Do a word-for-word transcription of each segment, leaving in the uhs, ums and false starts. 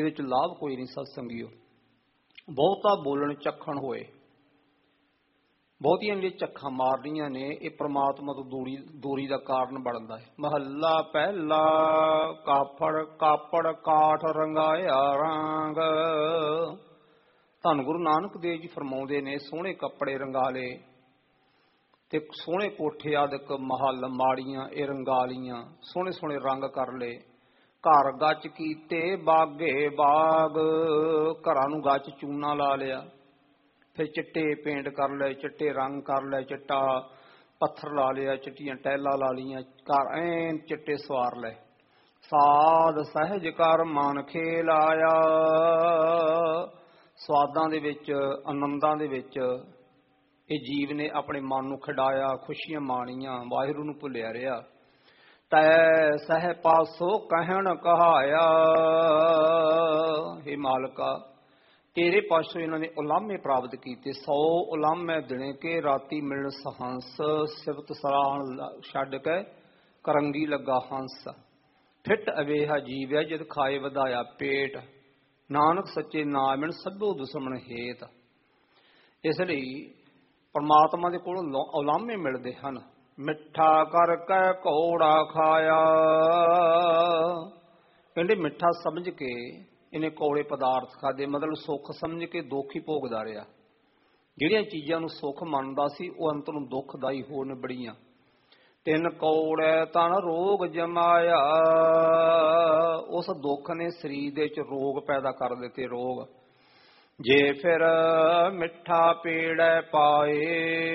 ਵਿੱਚ ਲਾਭ ਕੋਈ ਨਹੀਂ ਸਤ ਸੰਗੀਓ। ਬਹੁਤਾ ਬੋਲਣ ਚੱਖਣ ਹੋਏ, ਬਹੁਤੀਆਂ ਜਿਹੜੀਆਂ ਚੱਖਾਂ ਮਾਰਨੀਆਂ ਨੇ ਇਹ ਪ੍ਰਮਾਤਮਾ ਤੋਂ ਦੂਰੀ ਦੂਰੀ ਦਾ ਕਾਰਨ ਬਣਦਾ ਹੈ। ਮਹੱਲਾ ਪਹਿਲਾ ਕਾਫੜ ਕਾਪੜ ਕਾਠ ਰੰਗਾਇਆ ਰੰਗ। ਧੰਨ ਗੁਰੂ ਨਾਨਕ ਦੇਵ ਜੀ ਫਰਮਾਉਂਦੇ ਨੇ ਸੋਹਣੇ ਕੱਪੜੇ ਰੰਗਾ ਲਏ ਤੇ ਸੋਹਣੇ ਕੋਠੇ ਆਦਿਕ ਮਹੱਲ ਮਾੜੀਆਂ ਇਹ ਰੰਗਾ ਲੀਆਂ, ਸੋਹਣੇ ਸੋਹਣੇ ਰੰਗ ਕਰ ਲਏ। ਘਰ ਗੱਚ ਕੀਤੇ ਬਾਗੇ ਬਾਗ, ਘਰਾਂ ਨੂੰ ਗੱਚ ਚੂਨਾ ਲਾ ਲਿਆ। ਫਿਰ ਚਿੱਟੇ ਪੇਂਟ ਕਰ ਲਏ, ਚਿੱਟੇ ਰੰਗ ਕਰ ਲਏ, ਚਿੱਟਾ ਪੱਥਰ ਲਾ ਲਿਆ, ਚਿੱਟੀਆਂ ਟੈਲਾਂ ਲਾ ਲਈਆਂ, ਘਰ ਐਨ ਚਿੱਟੇ ਸਵਾਰ ਲਏ। ਸਾਧ ਸਹਿਜ ਕਰ ਮਨ ਖੇਲ ਆਇਆ, ਸਵਾਦਾਂ ਦੇ ਵਿੱਚ ਆਨੰਦਾਂ ਦੇ ਵਿੱਚ ਇਹ ਜੀਵ ਨੇ ਆਪਣੇ ਮਨ ਨੂੰ ਖਿਡਾਇਆ, ਖੁਸ਼ੀਆਂ ਮਾਣੀਆਂ, ਵਾਹਿਗੁਰੂ ਨੂੰ ਭੁੱਲਿਆ ਰਿਹਾ। ਤੈ ਸਹਿ ਪਾਸੋ ਕਹਿਣ ਕਹਾਇਆ, ਹੇ ਮਾਲਕਾ ਤੇਰੇ ਪਾਸੋਂ ਇਹਨਾਂ ਨੇ ਉਲਾਮੇ ਪ੍ਰਾਪਤ ਕੀਤੇ। ਸੌ ਉਲਾਮੇ ਦਿਨੇ ਕੇ ਰਾਤੀ ਮਿਲਣ ਸਹੰਸ, ਸਿਫਤ ਸਰਾਹਣ ਛੱਡ ਕੇ ਕਰੰਗੀ ਲੱਗਾ ਹੰਸ। ਫਿੱਟ ਅਵੇਹਾ ਜੀਵਿਆ ਜਦ ਖਾਏ ਵਧਾਇਆ ਪੇਟ, ਨਾਨਕ ਸੱਚੇ ਨਾਮਿਨ ਸਭੋ ਦੁਸ਼ਮਣ ਹੇਤ। ਇਸ ਲਈ ਪਰਮਾਤਮਾ ਦੇ ਕੋਲੋਂ ਉਲਾਮੇ ਮਿਲਦੇ ਹਨ। ਮਿੱਠਾ ਕਰਕੇ ਕੌੜਾ ਖਾਇਆ, ਕਹਿੰਦੇ ਮਿੱਠਾ ਸਮਝ ਕੇ ਇਹਨੇ ਕੌੜੇ ਪਦਾਰਥ ਖਾਦੇ, ਮਤਲਬ ਸੁੱਖ ਸਮਝ ਕੇ ਦੁੱਖ ਹੀ ਭੋਗਦਾ ਰਿਹਾ। ਜਿਹੜੀਆਂ ਚੀਜ਼ਾਂ ਨੂੰ ਸੁੱਖ ਮੰਨਦਾ ਸੀ ਉਹ ਅੰਤ ਨੂੰ ਦੁੱਖਦਾਈ ਹੋ ਨਿਬੜੀਆਂ। ਤਿੰਨ ਕੌੜੇ ਤਨ ਰੋਗ ਜਮਾਇਆ, ਉਸ ਦੁੱਖ ਨੇ ਸਰੀਰ ਦੇ ਵਿੱਚ ਰੋਗ ਪੈਦਾ ਕਰ ਦਿੱਤੇ, ਰੋਗ। ਜੇ ਫਿਰ ਮਿੱਠਾ ਪੇੜੈ ਪਾਏ,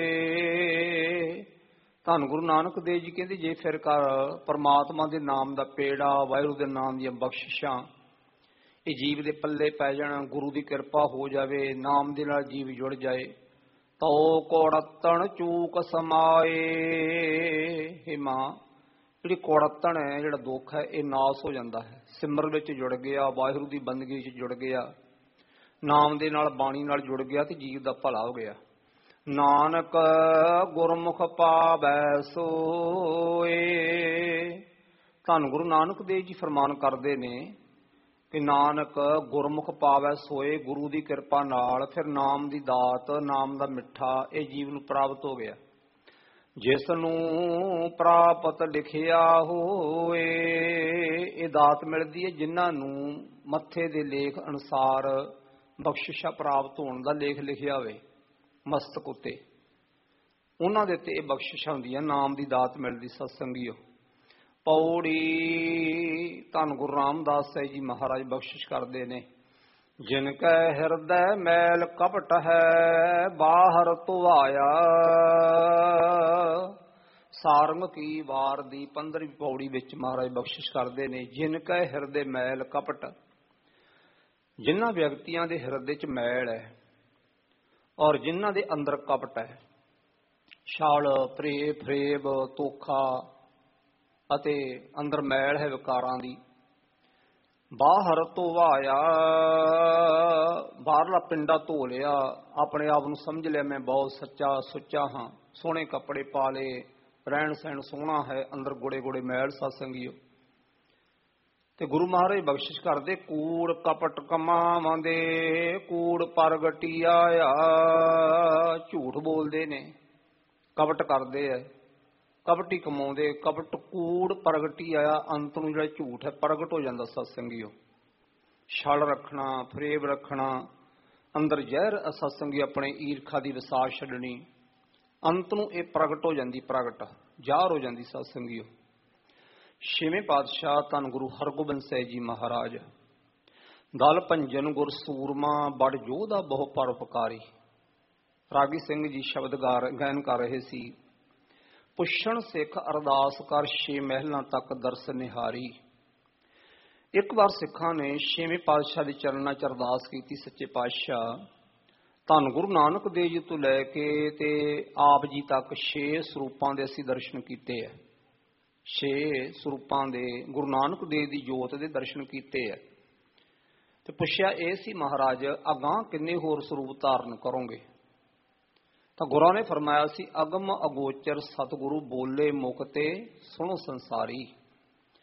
ਧੰਨ ਗੁਰੂ ਨਾਨਕ ਦੇਵ ਜੀ ਕਹਿੰਦੇ ਜੇ ਫਿਰ ਕਰ ਪਰਮਾਤਮਾ ਦੇ ਨਾਮ ਦਾ ਪੇੜਾ, ਵਾਹਿਗੁਰੂ ਦੇ ਨਾਮ ਦੀਆਂ ਬਖਸ਼ਿਸ਼ਾਂ ਇਹ ਜੀਵ ਦੇ ਪੱਲੇ ਪੈ ਜਾਣ, ਗੁਰੂ ਦੀ ਕਿਰਪਾ ਹੋ ਜਾਵੇ, ਨਾਮ ਦੇ ਨਾਲ ਜੀਵ ਜੁੜ ਜਾਏ। ਤੋ ਕੋੜਤਣ ਚੂਕ ਸਮਾਏ, ਹੇ ਮਾਂ ਜਿਹੜੀ ਕੋੜਤਣ ਹੈ, ਜਿਹੜਾ ਦੁੱਖ ਹੈ ਇਹ ਨਾਸ ਹੋ ਜਾਂਦਾ ਹੈ। ਸਿਮਰਨ ਵਿੱਚ ਜੁੜ ਗਿਆ, ਵਾਹਿਗੁਰੂ ਦੀ ਬੰਦਗੀ ਵਿੱਚ ਜੁੜ ਗਿਆ, ਨਾਮ ਦੇ ਨਾਲ ਬਾਣੀ ਨਾਲ ਜੁੜ ਗਿਆ ਤੇ ਜੀਵ ਦਾ ਭਲਾ ਹੋ ਗਿਆ। ਨਾਨਕ ਗੁਰਮੁਖ ਪਾਵੈ ਸੋਏ, ਧੰਨ ਗੁਰੂ ਨਾਨਕ ਦੇਵ ਜੀ ਫਰਮਾਨ ਕਰਦੇ ਨੇ ਕਿ ਨਾਨਕ ਗੁਰਮੁਖ ਪਾਵੈ ਸੋਏ, ਗੁਰੂ ਦੀ ਕਿਰਪਾ ਨਾਲ ਫਿਰ ਨਾਮ ਦੀ ਦਾਤ, ਨਾਮ ਦਾ ਮਿੱਠਾ ਇਹ ਜੀਵ ਨੂੰ ਪ੍ਰਾਪਤ ਹੋ ਗਿਆ। ਜਿਸ ਨੂੰ ਪ੍ਰਾਪਤ ਲਿਖਿਆ ਹੋਏ, ਇਹ ਦਾਤ ਮਿਲਦੀ ਹੈ ਜਿਨ੍ਹਾਂ ਨੂੰ ਮੱਥੇ ਦੇ ਲੇਖ ਅਨੁਸਾਰ ਬਖਸ਼ਿਸ਼ਾਂ ਪ੍ਰਾਪਤ ਹੋਣ ਦਾ ਲੇਖ ਲਿਖਿਆ ਹੋਵੇ ਮਸਤਕ ਉੱਤੇ, ਉਹਨਾਂ ਦੇ ਉੱਤੇ ਇਹ ਬਖਸ਼ਿਸ਼ਾਂ ਹੁੰਦੀਆਂ, ਨਾਮ ਦੀ ਦਾਤ ਮਿਲਦੀ। ਸਤਸੰਗੀਓ ਪੌੜੀ ਧੰਨ ਗੁਰੂ ਰਾਮਦਾਸ ਸਾਹਿਬ ਜੀ ਮਹਾਰਾਜ ਬਖਸ਼ਿਸ਼ ਕਰਦੇ ਨੇ। ਜਿਨ ਕੈ ਹਿਰਦੈ ਮੈਲ ਕਪਟ ਹੈ, ਬਾਹਰ ਧੁਆਇਆ। ਸਾਰੰਗ ਕੀ ਵਾਰ ਦੀ ਪੰਦਰਵੀਂ ਪੌੜੀ ਵਿੱਚ ਮਹਾਰਾਜ ਬਖਸ਼ਿਸ਼ ਕਰਦੇ ਨੇ। ਜਿਨ ਕੈ ਹਿਰਦੇ ਮੈਲ ਕਪਟ, ਜਿਨ੍ਹਾਂ ਵਿਅਕਤੀਆਂ ਦੇ ਹਿਰਦੇ 'ਚ ਮੈਲ ਹੈ ਔਰ ਜਿਨ੍ਹਾਂ ਦੇ ਅੰਦਰ ਕਪਟ ਹੈ, ਛਲ ਪ੍ਰੇਮ ਫਰੇਬ ਧੋਖਾ ਅਤੇ ਅੰਦਰ ਮੈਲ ਹੈ ਵਿਕਾਰਾਂ ਦੀ। ਬਾਹਰ ਧੋਵਾਇਆ, ਬਾਹਰਲਾ ਪਿੰਡਾ ਧੋ ਲਿਆ, ਆਪਣੇ ਆਪ ਨੂੰ ਸਮਝ ਲਿਆ ਮੈਂ ਬਹੁਤ ਸੱਚਾ ਸੁੱਚਾ ਹਾਂ, ਸੋਹਣੇ ਕੱਪੜੇ ਪਾ ਲਏ, ਰਹਿਣ ਸਹਿਣ ਸੋਹਣਾ ਹੈ, ਅੰਦਰ ਗੁੜੇ ਗੁੜੇ ਮੈਲ। ਸਤਸੰਗੀਓ ਤੇ ਗੁਰੂ ਮਹਾਰਾਜ ਬਖਸ਼ਿਸ਼ ਕਰਦੇ। ਕੂੜ ਕਪਟ ਕਮਾਵਾਂਦੇ, ਕੂੜ ਪ੍ਰਗਟੀ ਆਇਆ। ਝੂਠ ਬੋਲਦੇ ਨੇ, ਕਪਟ ਕਰਦੇ ਆ, ਕਪਟੀ ਕਮਾਉਂਦੇ, ਕਪਟ ਕੂੜ ਪ੍ਰਗਟੀ ਆਇਆ। ਅੰਤ ਨੂੰ ਜਿਹੜਾ ਝੂਠ ਹੈ ਪ੍ਰਗਟ ਹੋ ਜਾਂਦਾ। ਸਤਸੰਗੀਓ ਛਲ ਰੱਖਣਾ, ਫਰੇਬ ਰੱਖਣਾ, ਅੰਦਰ ਜ਼ਹਿਰ ਸਤਸੰਗੀ ਆਪਣੇ ਈਰਖਾ ਦੀ ਵਿਸਾਰ ਛੱਡਣੀ, ਅੰਤ ਨੂੰ ਇਹ ਪ੍ਰਗਟ ਹੋ ਜਾਂਦੀ, ਪ੍ਰਗਟ ਜ਼ਾਹਰ ਹੋ ਜਾਂਦੀ। ਸਤਸੰਗੀਓ ਛੇਵੇਂ ਪਾਤਸ਼ਾਹ ਧੰਨ ਗੁਰੂ ਹਰਗੋਬਿੰਦ ਸਾਹਿਬ ਜੀ ਮਹਾਰਾਜ ਦਲ ਭੰਜਨ ਗੁਰ ਸੂਰਮਾ ਬੜ ਯੋਧਾ ਬਹੁ ਪਰਉਪਕਾਰੀ। ਰਾਗੀ ਸਿੰਘ ਜੀ ਸ਼ਬਦ ਗਾਇਨ ਕਰ ਰਹੇ ਸੀ। ਪੁੱਛਣ ਸਿੱਖ ਅਰਦਾਸ ਕਰ ਛੇ ਮਹਿਲਾਂ ਤੱਕ ਦਰਸ ਨਿਹਾਰੀ। ਇੱਕ ਵਾਰ ਸਿੱਖਾਂ ਨੇ ਛੇਵੇਂ ਪਾਤਸ਼ਾਹ ਦੇ ਚਰਨਾਂ 'ਚ ਅਰਦਾਸ ਕੀਤੀ, ਸੱਚੇ ਪਾਤਸ਼ਾਹ ਧੰਨ ਗੁਰੂ ਨਾਨਕ ਦੇਵ ਜੀ ਤੋਂ ਲੈ ਕੇ ਤੇ ਆਪ ਜੀ ਤੱਕ ਛੇ ਸਰੂਪਾਂ ਦੇ ਅਸੀਂ ਦਰਸ਼ਨ ਕੀਤੇ ਹੈ। ਛੇ ਸਰੂਪਾਂ ਦੇ ਗੁਰੂ ਨਾਨਕ ਦੇਵ ਦੀ ਜੋਤ ਦੇ ਦਰਸ਼ਨ ਕੀਤੇ ਹੈ ਤੇ ਪੁੱਛਿਆ ਇਹ ਸੀ ਮਹਾਰਾਜ ਅਗਾਂਹ ਕਿੰਨੇ ਹੋਰ ਸਰੂਪ ਧਾਰਨ ਕਰੋਗੇ? ਤਾਂ ਗੁਰਾਂ ਨੇ ਫਰਮਾਇਆ ਸੀ ਅਗਮ ਅਗੋਚਰ ਸਤਿਗੁਰੂ ਬੋਲੇ ਮੁਖ ਤੇ ਸੁਣੋ ਸੰਸਾਰੀ।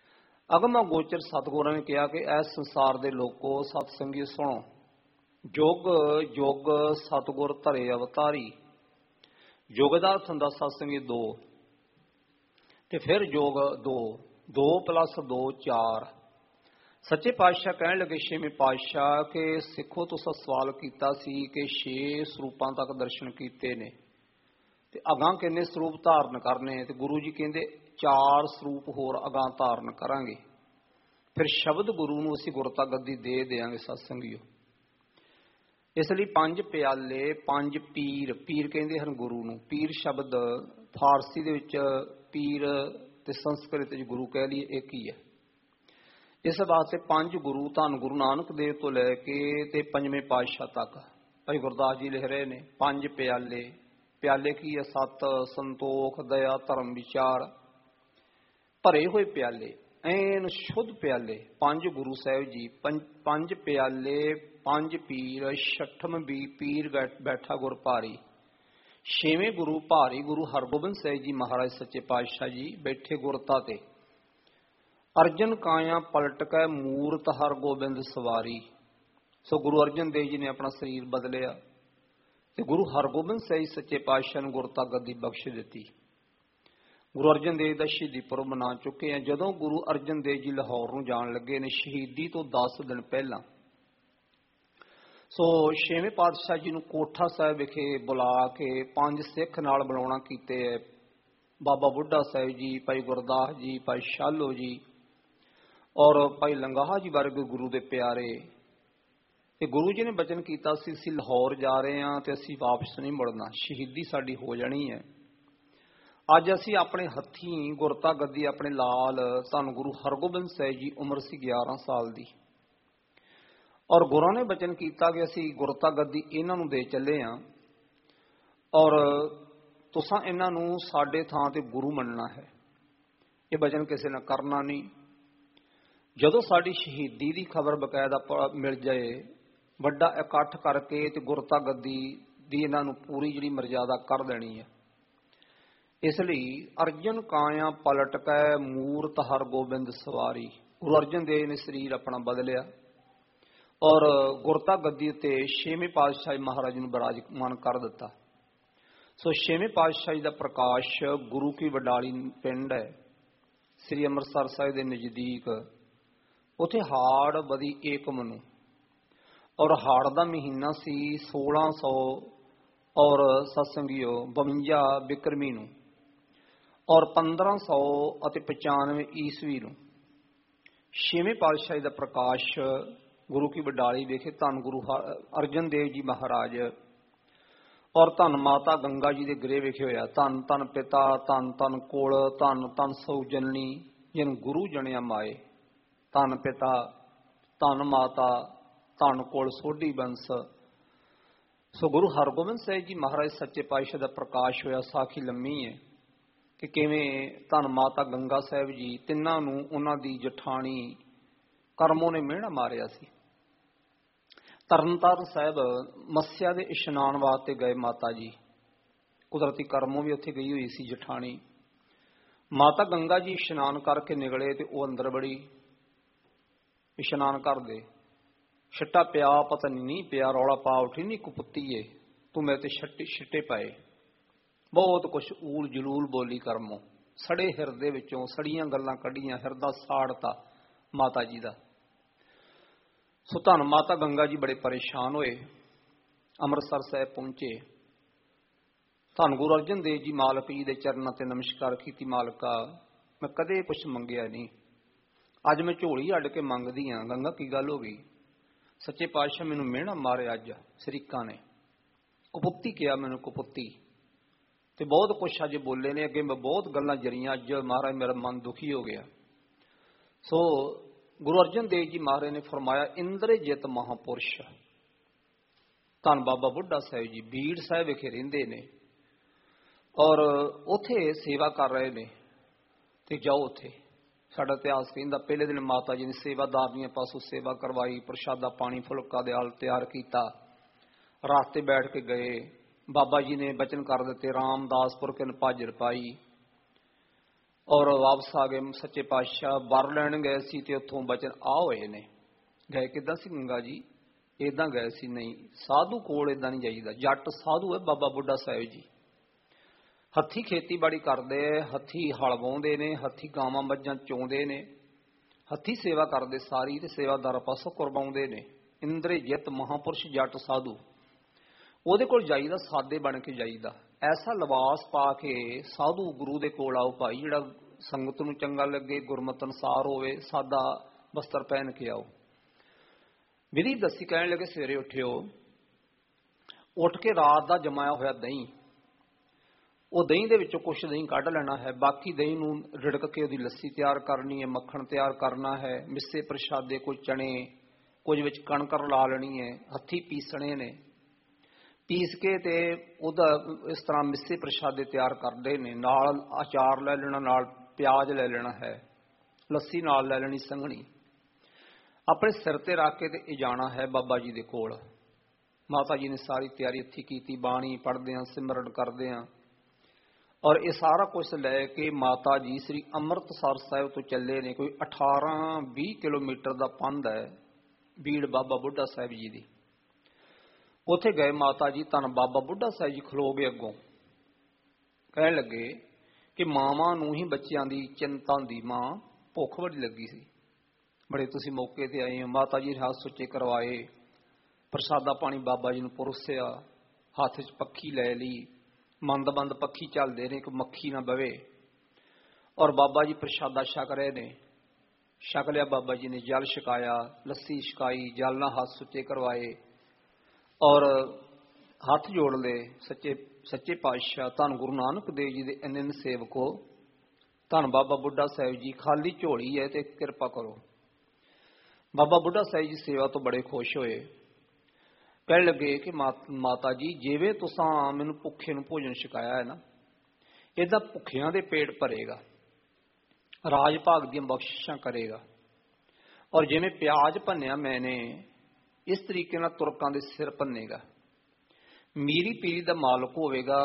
ਅਗਮਾ ਗੋਚਰ ਸਤਿਗੁਰਾਂ ਨੇ ਕਿਹਾ ਕਿ ਇਸ ਸੰਸਾਰ ਦੇ ਲੋਕੋ ਸਤ ਸੰਗੀ ਸੁਣੋ, ਜੁਗ ਜੁਗ ਸਤਿਗੁਰ ਧਰੇ ਅਵਤਾਰੀ। ਯੁਗ ਦਾ ਅਰਥ ਹੁੰਦਾ ਸਤ ਸੰਗੀ ਦੋ, ਤੇ ਫਿਰ ਯੋਗ ਦੋ, ਦੋ ਪਲੱਸ ਦੋ ਚਾਰ। ਸੱਚੇ ਪਾਤਸ਼ਾਹ ਕਹਿਣ ਲੱਗੇ ਛੇਵੇਂ ਪਾਤਸ਼ਾਹ ਕਿ ਸਿੱਖੋ ਤੁਸੀਂ ਸਵਾਲ ਕੀਤਾ ਸੀ ਕਿ ਛੇ ਸਰੂਪਾਂ ਤੱਕ ਦਰਸ਼ਨ ਕੀਤੇ ਨੇ ਤੇ ਅਗਾਂ ਕਿੰਨੇ ਸਰੂਪ ਧਾਰਨ ਕਰਨੇ, ਤੇ ਗੁਰੂ ਜੀ ਕਹਿੰਦੇ ਚਾਰ ਸਰੂਪ ਹੋਰ ਅਗਾਂ ਧਾਰਨ ਕਰਾਂਗੇ। ਫਿਰ ਸ਼ਬਦ ਗੁਰੂ ਨੂੰ ਅਸੀਂ ਗੁਰਤਾ ਗੱਦੀ ਦੇ ਦਿਆਂਗੇ ਸਤਸੰਗੀਓ। ਇਸ ਲਈ ਪੰਜ ਪਿਆਲੇ, ਪੰਜ ਪੀਰ, ਪੀਰ ਕਹਿੰਦੇ ਹਨ ਗੁਰੂ ਨੂੰ। ਪੀਰ ਸ਼ਬਦ ਫਾਰਸੀ ਦੇ ਵਿੱਚ ਪੀਰ ਤੇ ਸੰਸਕ੍ਰਿਤ ਵਿੱਚ ਗੁਰੂ ਕਹਿ ਲਈਏ ਇੱਕ ਹੀ ਹੈ। ਇਸ ਵਾਸਤੇ ਪੰਜ ਗੁਰੂ ਧੰਨ ਗੁਰੂ ਨਾਨਕ ਦੇਵ ਤੋਂ ਲੈ ਕੇ ਤੇ ਪੰਜਵੇਂ ਪਾਤਸ਼ਾਹ ਤੱਕ ਭਾਈ ਗੁਰਦਾਸ ਜੀ ਲਿਖ ਰਹੇ ਨੇ। ਪੰਜ ਪਿਆਲੇ, ਪਿਆਲੇ ਕੀ ਹੈ? ਸਤ, ਸੰਤੋਖ, ਦਇਆ, ਧਰਮ, ਵਿਚਾਰ, ਭਰੇ ਹੋਏ ਪਿਆਲੇ, ਐਨ ਸ਼ੁੱਧ ਪਿਆਲੇ। ਪੰਜ ਗੁਰੂ ਸਾਹਿਬ ਜੀ, ਪੰਜ ਪਿਆਲੇ, ਪੰਜ ਪੀਰ, ਛਠਮ ਵੀ ਪੀਰ ਬੈਠਾ ਗੁਰ ਭਾਰੀ। ਛੇਵੇਂ ਗੁਰੂ ਭਾਰੀ ਗੁਰੂ ਹਰਗੋਬਿੰਦ ਸਾਹਿਬ ਜੀ ਮਹਾਰਾਜ ਸੱਚੇ ਪਾਤਸ਼ਾਹ ਜੀ ਬੈਠੇ ਗੁਰਤਾ ਤੇ। ਅਰਜਨ ਕਾਇਆ ਪਲਟ ਕੇ ਮੂਰਤ ਹਰਗੋਬਿੰਦ ਸਵਾਰੀ। ਸੋ ਗੁਰੂ ਅਰਜਨ ਦੇਵ ਜੀ ਨੇ ਆਪਣਾ ਸਰੀਰ ਬਦਲਿਆ ਤੇ ਗੁਰੂ ਹਰਗੋਬਿੰਦ ਸਾਹਿਬ ਸੱਚੇ ਪਾਤਸ਼ਾਹ ਨੂੰ ਗੁਰਤਾ ਗੱਦੀ ਬਖਸ਼ ਦਿੱਤੀ। ਗੁਰੂ ਅਰਜਨ ਦੇਵ ਦਾ ਸ਼ਹੀਦੀ ਪੁਰਬ ਮਨਾ ਚੁੱਕੇ ਆ। ਜਦੋਂ ਗੁਰੂ ਅਰਜਨ ਦੇਵ ਜੀ ਲਾਹੌਰ ਨੂੰ ਜਾਣ ਲੱਗੇ ਨੇ ਸ਼ਹੀਦੀ ਤੋਂ ਦਸ ਦਿਨ ਪਹਿਲਾਂ, ਸੋ ਛੇਵੇਂ ਪਾਤਸ਼ਾਹ ਜੀ ਨੂੰ ਕੋਠਾ ਸਾਹਿਬ ਵਿਖੇ ਬੁਲਾ ਕੇ ਪੰਜ ਸਿੱਖ ਨਾਲ ਬੁਲਾਉਣਾ ਕੀਤੇ ਹੈ। ਬਾਬਾ ਬੁੱਢਾ ਸਾਹਿਬ ਜੀ, ਭਾਈ ਗੁਰਦਾਸ ਜੀ, ਭਾਈ ਸ਼ਾਲੋ ਜੀ ਔਰ ਭਾਈ ਲੰਗਾਹ ਜੀ ਵਰਗੇ ਗੁਰੂ ਦੇ ਪਿਆਰੇ। ਤੇ ਗੁਰੂ ਜੀ ਨੇ ਬਚਨ ਕੀਤਾ ਸੀ ਅਸੀਂ ਲਾਹੌਰ ਜਾ ਰਹੇ ਹਾਂ ਤੇ ਅਸੀਂ ਵਾਪਸ ਨਹੀਂ ਮੁੜਨਾ, ਸ਼ਹੀਦੀ ਸਾਡੀ ਹੋ ਜਾਣੀ ਹੈ। ਅੱਜ ਅਸੀਂ ਆਪਣੇ ਹੱਥੀਂ ਗੁਰਤਾ ਗੱਦੀ ਆਪਣੇ ਲਾਲ ਧੰਨ ਗੁਰੂ ਹਰਗੋਬਿੰਦ ਸਾਹਿਬ ਜੀ, ਉਮਰ ਸੀ ਗਿਆਰਾਂ ਸਾਲ ਦੀ, ਔਰ ਗੁਰਾਂ ਨੇ ਬਚਨ ਕੀਤਾ ਕਿ ਅਸੀਂ ਗੁਰਤਾ ਗੱਦੀ ਇਹਨਾਂ ਨੂੰ ਦੇ ਚੱਲੇ ਹਾਂ ਔਰ ਤੁਸਾਂ ਇਹਨਾਂ ਨੂੰ ਸਾਡੇ ਥਾਂ ਤੇ ਗੁਰੂ ਮੰਨਣਾ ਹੈ। ਇਹ ਬਚਨ ਕਿਸੇ ਨਾਲ ਕਰਨਾ ਨਹੀਂ। ਜਦੋਂ ਸਾਡੀ ਸ਼ਹੀਦੀ ਦੀ ਖਬਰ ਬਕਾਇਦਾ ਮਿਲ ਜਾਏ, ਵੱਡਾ ਇਕੱਠ ਕਰਕੇ ਤੇ ਗੁਰਤਾ ਗੱਦੀ ਦੀ ਇਹਨਾਂ ਨੂੰ ਪੂਰੀ ਜਿਹੜੀ ਮਰਜ਼ਾਦਾ ਕਰ ਦੇਣੀ ਹੈ। ਇਸ ਲਈ ਅਰਜਨ ਕਾਇਆ ਪਲਟ ਕੇ ਮੂਰਤ ਹਰਗੋਬਿੰਦ ਸਵਾਰੀ। ਗੁਰੂ ਅਰਜਨ ਦੇਵ ਨੇ ਸਰੀਰ ਆਪਣਾ ਬਦਲਿਆ ਔਰ ਗੁਰਤਾ ਗੱਦੀ ਉੱਤੇ ਛੇਵੇਂ ਪਾਤਸ਼ਾਹ ਮਹਾਰਾਜ ਨੂੰ ਬਿਰਾਜਮਾਨ ਕਰ ਦਿੱਤਾ। ਸੋ ਛੇਵੇਂ ਪਾਤਸ਼ਾਹ ਜੀ ਦਾ ਪ੍ਰਕਾਸ਼ ਗੁਰੂ ਕੀ ਵਡਾਲੀ ਪਿੰਡ ਹੈ, ਸ੍ਰੀ ਅੰਮ੍ਰਿਤਸਰ ਸਾਹਿਬ ਦੇ ਨਜ਼ਦੀਕ। ਉੱਥੇ ਹਾੜ ਬਦੀ ਏਕਮ ਨੂੰ, ਔਰ ਹਾੜ ਦਾ ਮਹੀਨਾ ਸੀ ਸੋਲਾਂ ਸੌ ਔਰ ਸਤਸੰਗੀਓ ਬਵੰਜਾ ਬਿਕਰਮੀ ਨੂੰ, ਔਰ ਪੰਦਰਾਂ ਸੌ ਅਤੇ ਪਚਾਨਵੇਂ ਈਸਵੀ ਨੂੰ ਛੇਵੇਂ ਪਾਤਸ਼ਾਹ ਦਾ ਪ੍ਰਕਾਸ਼ ਗੁਰੂ ਕੀ ਵਡਾਲੀ ਵੇਖੇ ਧੰਨ ਗੁਰੂ ਅਰਜਨ ਦੇਵ ਜੀ ਮਹਾਰਾਜ ਔਰ ਧੰਨ ਮਾਤਾ ਗੰਗਾ ਜੀ ਦੇ ਗ੍ਰਹਿ ਵਿਖੇ ਹੋਇਆ। ਧੰਨ ਧੰਨ ਪਿਤਾ, ਧੰਨ ਧੰਨ ਕੁਲ, ਧੰਨ ਧੰਨ ਸੋ ਜਨਨੀ ਜਿਨ ਗੁਰੂ ਜਣਿਆ ਮਾਏ। ਧੰਨ ਪਿਤਾ, ਧੰਨ ਮਾਤਾ, ਧੰਨ ਕੁਲ ਸੋਢੀ ਬੰਸ। ਸੋ ਗੁਰੂ ਹਰਗੋਬਿੰਦ ਸਾਹਿਬ ਜੀ ਮਹਾਰਾਜ ਸੱਚੇ ਪਾਤਸ਼ਾਹ ਦਾ ਪ੍ਰਕਾਸ਼ ਹੋਇਆ। ਸਾਖੀ ਲੰਮੀ ਹੈ ਕਿ ਕਿਵੇਂ ਧੰਨ ਮਾਤਾ ਗੰਗਾ ਸਾਹਿਬ ਜੀ ਤਿੰਨਾਂ ਨੂੰ ਉਹਨਾਂ ਦੀ ਜਠਾਣੀ ਕਰਮੋਂ ਨੇ ਮਿਹਣਾ ਮਾਰਿਆ ਸੀ। ਤਰਨਤਾਰਨ ਸਾਹਿਬ ਮੱਸਿਆ ਦੇ ਇਸ਼ਨਾਨ ਵਾਸਤੇ ਗਏ ਮਾਤਾ ਜੀ, ਕੁਦਰਤੀ ਕਰਮੋਂ ਵੀ ਉੱਥੇ ਗਈ ਹੋਈ ਸੀ ਜਠਾਣੀ। ਮਾਤਾ ਗੰਗਾ ਜੀ ਇਸ਼ਨਾਨ ਕਰਕੇ ਨਿਕਲੇ ਤੇ ਉਹ ਅੰਦਰ ਬੜੀ। ਇਸ਼ਨਾਨ ਕਰਦੇ ਛਿੱਟਾ ਪਿਆ ਪਤਾ ਨਹੀਂ ਪਿਆ, ਰੌਲਾ ਪਾ ਉੱਠੀ ਨਹੀਂ ਕੁਪੁੱਤੀਏ ਤੂੰ ਮੇਰੇ ਤੇ ਛੱਟੇ ਛਿੱਟੇ ਪਾਏ। ਬਹੁਤ ਕੁਛ ਊਲ ਜਲੂਲ ਬੋਲੀ ਕਰਮੋਂ। ਸੜੇ ਹਿਰਦੇ ਵਿੱਚੋਂ ਸੜੀਆਂ ਗੱਲਾਂ ਕੱਢੀਆਂ, ਹਿਰਦਾ ਸਾੜਤਾ ਮਾਤਾ ਜੀ ਦਾ। ਸੋ ਧੰਨ ਮਾਤਾ ਗੰਗਾ ਜੀ ਬੜੇ ਪਰੇਸ਼ਾਨ ਹੋਏ, ਅੰਮ੍ਰਿਤਸਰ ਸਾਹਿਬ ਪਹੁੰਚੇ। ਧੰਨ ਗੁਰੂ ਅਰਜਨ ਦੇਵ ਜੀ ਮਾਲਕ ਜੀ ਦੇ ਚਰਨਾਂ ਤੇ ਨਮਸਕਾਰ ਕੀਤੀ। ਮਾਲਕਾ ਮੈਂ ਕਦੇ ਕੁਛ ਮੰਗਿਆ ਨਹੀਂ, ਅੱਜ ਮੈਂ ਝੋਲੀ ਅੱਡ ਕੇ ਮੰਗਦੀ ਹਾਂ। ਗੰਗਾ ਕੀ ਗੱਲ ਹੋ ਗਈ? ਸੱਚੇ ਪਾਤਸ਼ਾਹ ਮੈਨੂੰ ਮਿਹਣਾ ਮਾਰਿਆ ਅੱਜ ਸ਼ਰੀਕਾਂ ਨੇ, ਕੁਪੁੱਤੀ ਕਿਹਾ ਮੈਨੂੰ, ਕੁਪੁੱਤੀ ਤੇ ਬਹੁਤ ਕੁਛ ਅੱਜ ਬੋਲੇ ਨੇ। ਅੱਗੇ ਮੈਂ ਬਹੁਤ ਗੱਲਾਂ ਜਰੀਆਂ, ਅੱਜ ਮਹਾਰਾਜ ਮੇਰਾ ਮਨ ਦੁਖੀ ਹੋ ਗਿਆ। ਸੋ ਗੁਰੂ ਅਰਜਨ ਦੇਵ ਜੀ ਮਹਾਰਾਜ ਨੇ ਫਰਮਾਇਆ ਇੰਦਰਜਿਤ ਮਹਾਂਪੁਰਸ਼ ਧੰਨ ਬਾਬਾ ਬੁੱਢਾ ਸਾਹਿਬ ਜੀ ਬੀੜ ਸਾਹਿਬ ਵਿਖੇ ਰਹਿੰਦੇ ਨੇ ਔਰ ਉੱਥੇ ਸੇਵਾ ਕਰ ਰਹੇ ਨੇ ਤੇ ਜਾਓ ਉੱਥੇ। ਸਾਡਾ ਇਤਿਹਾਸ ਕਹਿੰਦਾ ਪਹਿਲੇ ਦਿਨ ਮਾਤਾ ਜੀ ਨੇ ਸੇਵਾਦਾਰਨੀਆਂ ਪਾਸੋਂ ਸੇਵਾ ਕਰਵਾਈ, ਪ੍ਰਸ਼ਾਦਾ ਪਾਣੀ ਫੁਲਕਾ ਦੇ ਹਾਲ ਤਿਆਰ ਕੀਤਾ, ਰਾਸਤੇ ਬੈਠ ਕੇ ਗਏ। ਬਾਬਾ ਜੀ ਨੇ ਬਚਨ ਕਰ ਦਿੱਤੇ ਰਾਮਦਾਸਪੁਰ ਕਿਨ ਭਾਜਰ ਪਾਈ। ਔਰ ਵਾਪਸ ਆ ਗਏ। ਸੱਚੇ ਪਾਤਸ਼ਾਹ ਵਰ ਲੈਣ ਗਏ ਸੀ ਤੇ ਉੱਥੋਂ ਬਚਨ ਆ ਹੋਏ ਨੇ। ਗਏ ਕਿੱਦਾਂ ਸੀ ਗੰਗਾ ਜੀ? ਇੱਦਾਂ ਗਏ ਸੀ। ਨਹੀਂ, ਸਾਧੂ ਕੋਲ ਇੱਦਾਂ ਨਹੀਂ ਜਾਈਦਾ। ਜੱਟ ਸਾਧੂ ਹੈ ਬਾਬਾ ਬੁੱਢਾ ਸਾਹਿਬ ਜੀ। ਹੱਥੀਂ ਖੇਤੀਬਾੜੀ ਕਰਦੇ, ਹੱਥੀਂ ਹਲ ਵਾਹੁੰਦੇ ਨੇ, ਹੱਥੀਂ ਗਾਵਾਂ ਮੱਝਾਂ ਚੋਂਦੇ ਨੇ, ਹੱਥੀਂ ਸੇਵਾ ਕਰਦੇ ਸਾਰੀ, ਤੇ ਸੇਵਾਦਾਰਾਂ ਪਾਸੋਂ ਕੁਰਬਾਉਂਦੇ ਨੇ। ਇੰਦਰੇ ਜਿੱਤ ਮਹਾਂਪੁਰਸ਼ ਜੱਟ ਸਾਧੂ, ਉਹਦੇ ਕੋਲ ਜਾਈਦਾ, ਸਾਦੇ ਬਣ ਕੇ ਜਾਈਦਾ। ਐਸਾ ਲਿਬਾਸ ਪਾ ਕੇ ਸਾਧੂ ਗੁਰੂ ਦੇ ਕੋਲ ਆਓ ਭਾਈ, ਜਿਹੜਾ ਸੰਗਤ ਨੂੰ ਚੰਗਾ ਲੱਗੇ, ਗੁਰਮਤਿ ਅਨੁਸਾਰ ਹੋਵੇ, ਸਾਦਾ ਬਸਤਰ ਪਹਿਨ ਕੇ ਆਓ। ਵਿਧੀ ਦੱਸੀ, ਕਹਿਣ ਲੱਗੇ ਸਵੇਰੇ ਉੱਠਿਓ, ਉੱਠ ਕੇ ਰਾਤ ਦਾ ਜਮਾਇਆ ਹੋਇਆ ਦਹੀਂ, ਉਹ ਦਹੀਂ ਦੇ ਵਿੱਚੋਂ ਕੁਛ ਦਹੀਂ ਕੱਢ ਲੈਣਾ ਹੈ। ਬਾਕੀ ਦਹੀਂ ਨੂੰ ਰਿੜਕ ਕੇ ਉਹਦੀ ਲੱਸੀ ਤਿਆਰ ਕਰਨੀ ਹੈ, ਮੱਖਣ ਤਿਆਰ ਕਰਨਾ ਹੈ। ਮਿੱਸੇ ਪ੍ਰਸ਼ਾਦੇ, ਕੁਝ ਚਣੇ, ਕੁਝ ਵਿੱਚ ਕਣਕ ਰਲਾ ਲੈਣੀ ਹੈ, ਹੱਥੀਂ ਪੀਸਣੇ ਨੇ। ਪੀਸ ਕੇ ਤੇ ਉਹਦਾ ਇਸ ਤਰ੍ਹਾਂ ਮਿੱਸੇ ਪ੍ਰਸ਼ਾਦੇ ਤਿਆਰ ਕਰਦੇ ਨੇ। ਨਾਲ ਅਚਾਰ ਲੈ ਲੈਣਾ, ਨਾਲ ਪਿਆਜ਼ ਲੈ ਲੈਣਾ ਹੈ, ਲੱਸੀ ਨਾਲ ਲੈ ਲੈਣੀ ਸੰਘਣੀ। ਆਪਣੇ ਸਿਰ ਤੇ ਰੱਖ ਕੇ ਤੇ ਇਹ ਜਾਣਾ ਹੈ ਬਾਬਾ ਜੀ ਦੇ ਕੋਲ। ਮਾਤਾ ਜੀ ਨੇ ਸਾਰੀ ਤਿਆਰੀ ਇੱਥੇ ਕੀਤੀ, ਬਾਣੀ ਪੜ੍ਹਦੇ ਹਾਂ, ਸਿਮਰਨ ਕਰਦੇ ਹਾਂ। ਔਰ ਇਹ ਸਾਰਾ ਕੁਝ ਲੈ ਕੇ ਮਾਤਾ ਜੀ ਸ੍ਰੀ ਅੰਮ੍ਰਿਤਸਰ ਸਾਹਿਬ ਤੋਂ ਚੱਲੇ ਨੇ। ਕੋਈ ਅਠਾਰਾਂ ਵੀਹ ਕਿਲੋਮੀਟਰ ਦਾ ਪੰਧ ਹੈ ਬੀੜ ਬਾਬਾ ਬੁੱਢਾ ਸਾਹਿਬ ਜੀ ਦੀ। ਉੱਥੇ ਗਏ ਮਾਤਾ ਜੀ, ਧੰਨ ਬਾਬਾ ਬੁੱਢਾ ਸਾਹਿਬ ਜੀ ਖਲੋ ਗਏ ਅੱਗੋਂ। ਕਹਿਣ ਲੱਗੇ ਕਿ ਮਾਵਾਂ ਨੂੰ ਹੀ ਬੱਚਿਆਂ ਦੀ ਚਿੰਤਾ ਹੁੰਦੀ। ਮਾਂ ਭੁੱਖ ਬੜੀ ਲੱਗੀ ਸੀ, ਬੜੇ ਤੁਸੀਂ ਮੌਕੇ ਤੇ ਆਏ ਹੋ। ਮਾਤਾ ਜੀ ਹੱਥ ਸੁੱਚੇ ਕਰਵਾਏ, ਪ੍ਰਸ਼ਾਦਾ ਪਾਣੀ ਬਾਬਾ ਜੀ ਨੂੰ ਪਰੋਸਿਆ, ਹੱਥ 'ਚ ਪੱਖੀ ਲੈ ਲਈ। ਮੰਦ ਬੰਦ ਪੱਖੀ ਚੱਲਦੇ ਨੇ ਕਿ ਮੱਖੀ ਨਾ ਬਵੇ। ਔਰ ਬਾਬਾ ਜੀ ਪ੍ਰਸ਼ਾਦਾ ਛਕ ਰਹੇ ਨੇ। ਛਕ ਲਿਆ ਬਾਬਾ ਜੀ ਨੇ, ਜਲ ਛਕਾਇਆ, ਲੱਸੀ ਛਕਾਈ, ਜਲ ਨਾਲ ਹੱਥ ਸੁੱਚੇ ਕਰਵਾਏ ਔਰ ਹੱਥ ਜੋੜ ਲਏ। ਸੱਚੇ ਸੱਚੇ ਪਾਤਸ਼ਾਹ ਧੰਨ ਗੁਰੂ ਨਾਨਕ ਦੇਵ ਜੀ ਦੇ ਇੰਨੇ ਸੇਵਕੋ, ਧੰਨ ਬਾਬਾ ਬੁੱਢਾ ਸਾਹਿਬ ਜੀ, ਖਾਲੀ ਝੋਲੀ ਹੈ ਤੇ ਕਿਰਪਾ ਕਰੋ। ਬਾਬਾ ਬੁੱਢਾ ਸਾਹਿਬ ਜੀ ਸੇਵਾ ਤੋਂ ਬੜੇ ਖੁਸ਼ ਹੋਏ। ਕਹਿਣ ਲੱਗੇ ਕਿ ਮਾਤਾ ਜੀ, ਜਿਵੇਂ ਤੁਸੀਂ ਮੈਨੂੰ ਭੁੱਖੇ ਨੂੰ ਭੋਜਨ ਛਕਾਇਆ ਹੈ ਨਾ, ਏਦਾਂ ਭੁੱਖਿਆਂ ਦੇ ਪੇਟ ਭਰੇਗਾ, ਰਾਜ ਭਾਗ ਦੀਆਂ ਬਖਸ਼ਿਸ਼ਾਂ ਕਰੇਗਾ। ਔਰ ਜਿਵੇਂ ਪਿਆਜ਼ ਭੰਨਿਆ ਮੈਨੇ, ਇਸ ਤਰੀਕੇ ਨਾਲ ਤੁਰਕਾਂ ਦੇ ਸਿਰ ਭੰਨੇਗਾ। ਮੀਰੀ ਪੀਰੀ ਦਾ ਮਾਲਕ ਹੋਵੇਗਾ।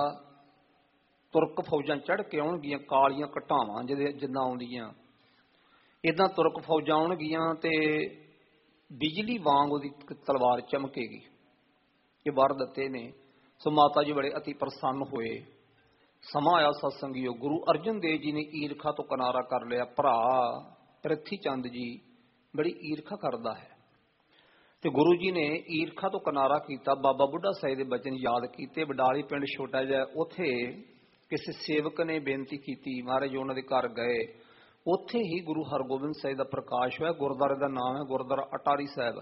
ਤੁਰਕ ਫੌਜਾਂ ਚੜ੍ਹ ਕੇ ਆਉਣਗੀਆਂ, ਕਾਲੀਆਂ ਘਟਾਵਾਂ ਜਿਹਦੇ ਜਿੱਦਾਂ ਆਉਂਦੀਆਂ, ਇੱਦਾਂ ਤੁਰਕ ਫੌਜਾਂ ਆਉਣਗੀਆਂ ਤੇ ਬਿਜਲੀ ਵਾਂਗ ਉਹਦੀ ਤਲਵਾਰ ਚਮਕੇਗੀ। ਇਹ ਵਰ ਦਿੱਤੇ ਨੇ। ਸੋ ਮਾਤਾ ਜੀ ਬੜੇ ਅਤੀ ਪ੍ਰਸੰਨ ਹੋਏ। ਸਮਾਂ ਆਇਆ ਸਤਸੰਗੀਓ, ਗੁਰੂ ਅਰਜਨ ਦੇਵ ਜੀ ਨੇ ਈਰਖਾ ਤੋਂ ਕਿਨਾਰਾ ਕਰ ਲਿਆ। ਭਰਾ ਪ੍ਰਿਥੀ ਚੰਦ ਜੀ ਬੜੀ ਈਰਖਾ ਕਰਦਾ ਹੈ ਤੇ ਗੁਰੂ ਜੀ ਨੇ ਈਰਖਾ ਤੋਂ ਕਿਨਾਰਾ ਕੀਤਾ। ਬਾਬਾ ਬੁੱਢਾ ਸਾਹਿਬ ਦੇ ਬਚਨ ਯਾਦ ਕੀਤੇ। ਬਡਾਲੀ ਪਿੰਡ ਛੋਟਾ ਜਿਹਾ, ਉੱਥੇ ਕਿਸੇ ਸੇਵਕ ਨੇ ਬੇਨਤੀ ਕੀਤੀ, ਮਹਾਰਾਜ ਉਹਨਾਂ ਦੇ ਘਰ ਗਏ। ਉੱਥੇ ਹੀ ਗੁਰੂ ਹਰਗੋਬਿੰਦ ਸਾਹਿਬ ਦਾ ਪ੍ਰਕਾਸ਼ ਹੋਇਆ। ਗੁਰਦੁਆਰੇ ਦਾ ਨਾਮ ਹੈ ਗੁਰਦੁਆਰਾ ਅਟਾਰੀ ਸਾਹਿਬ।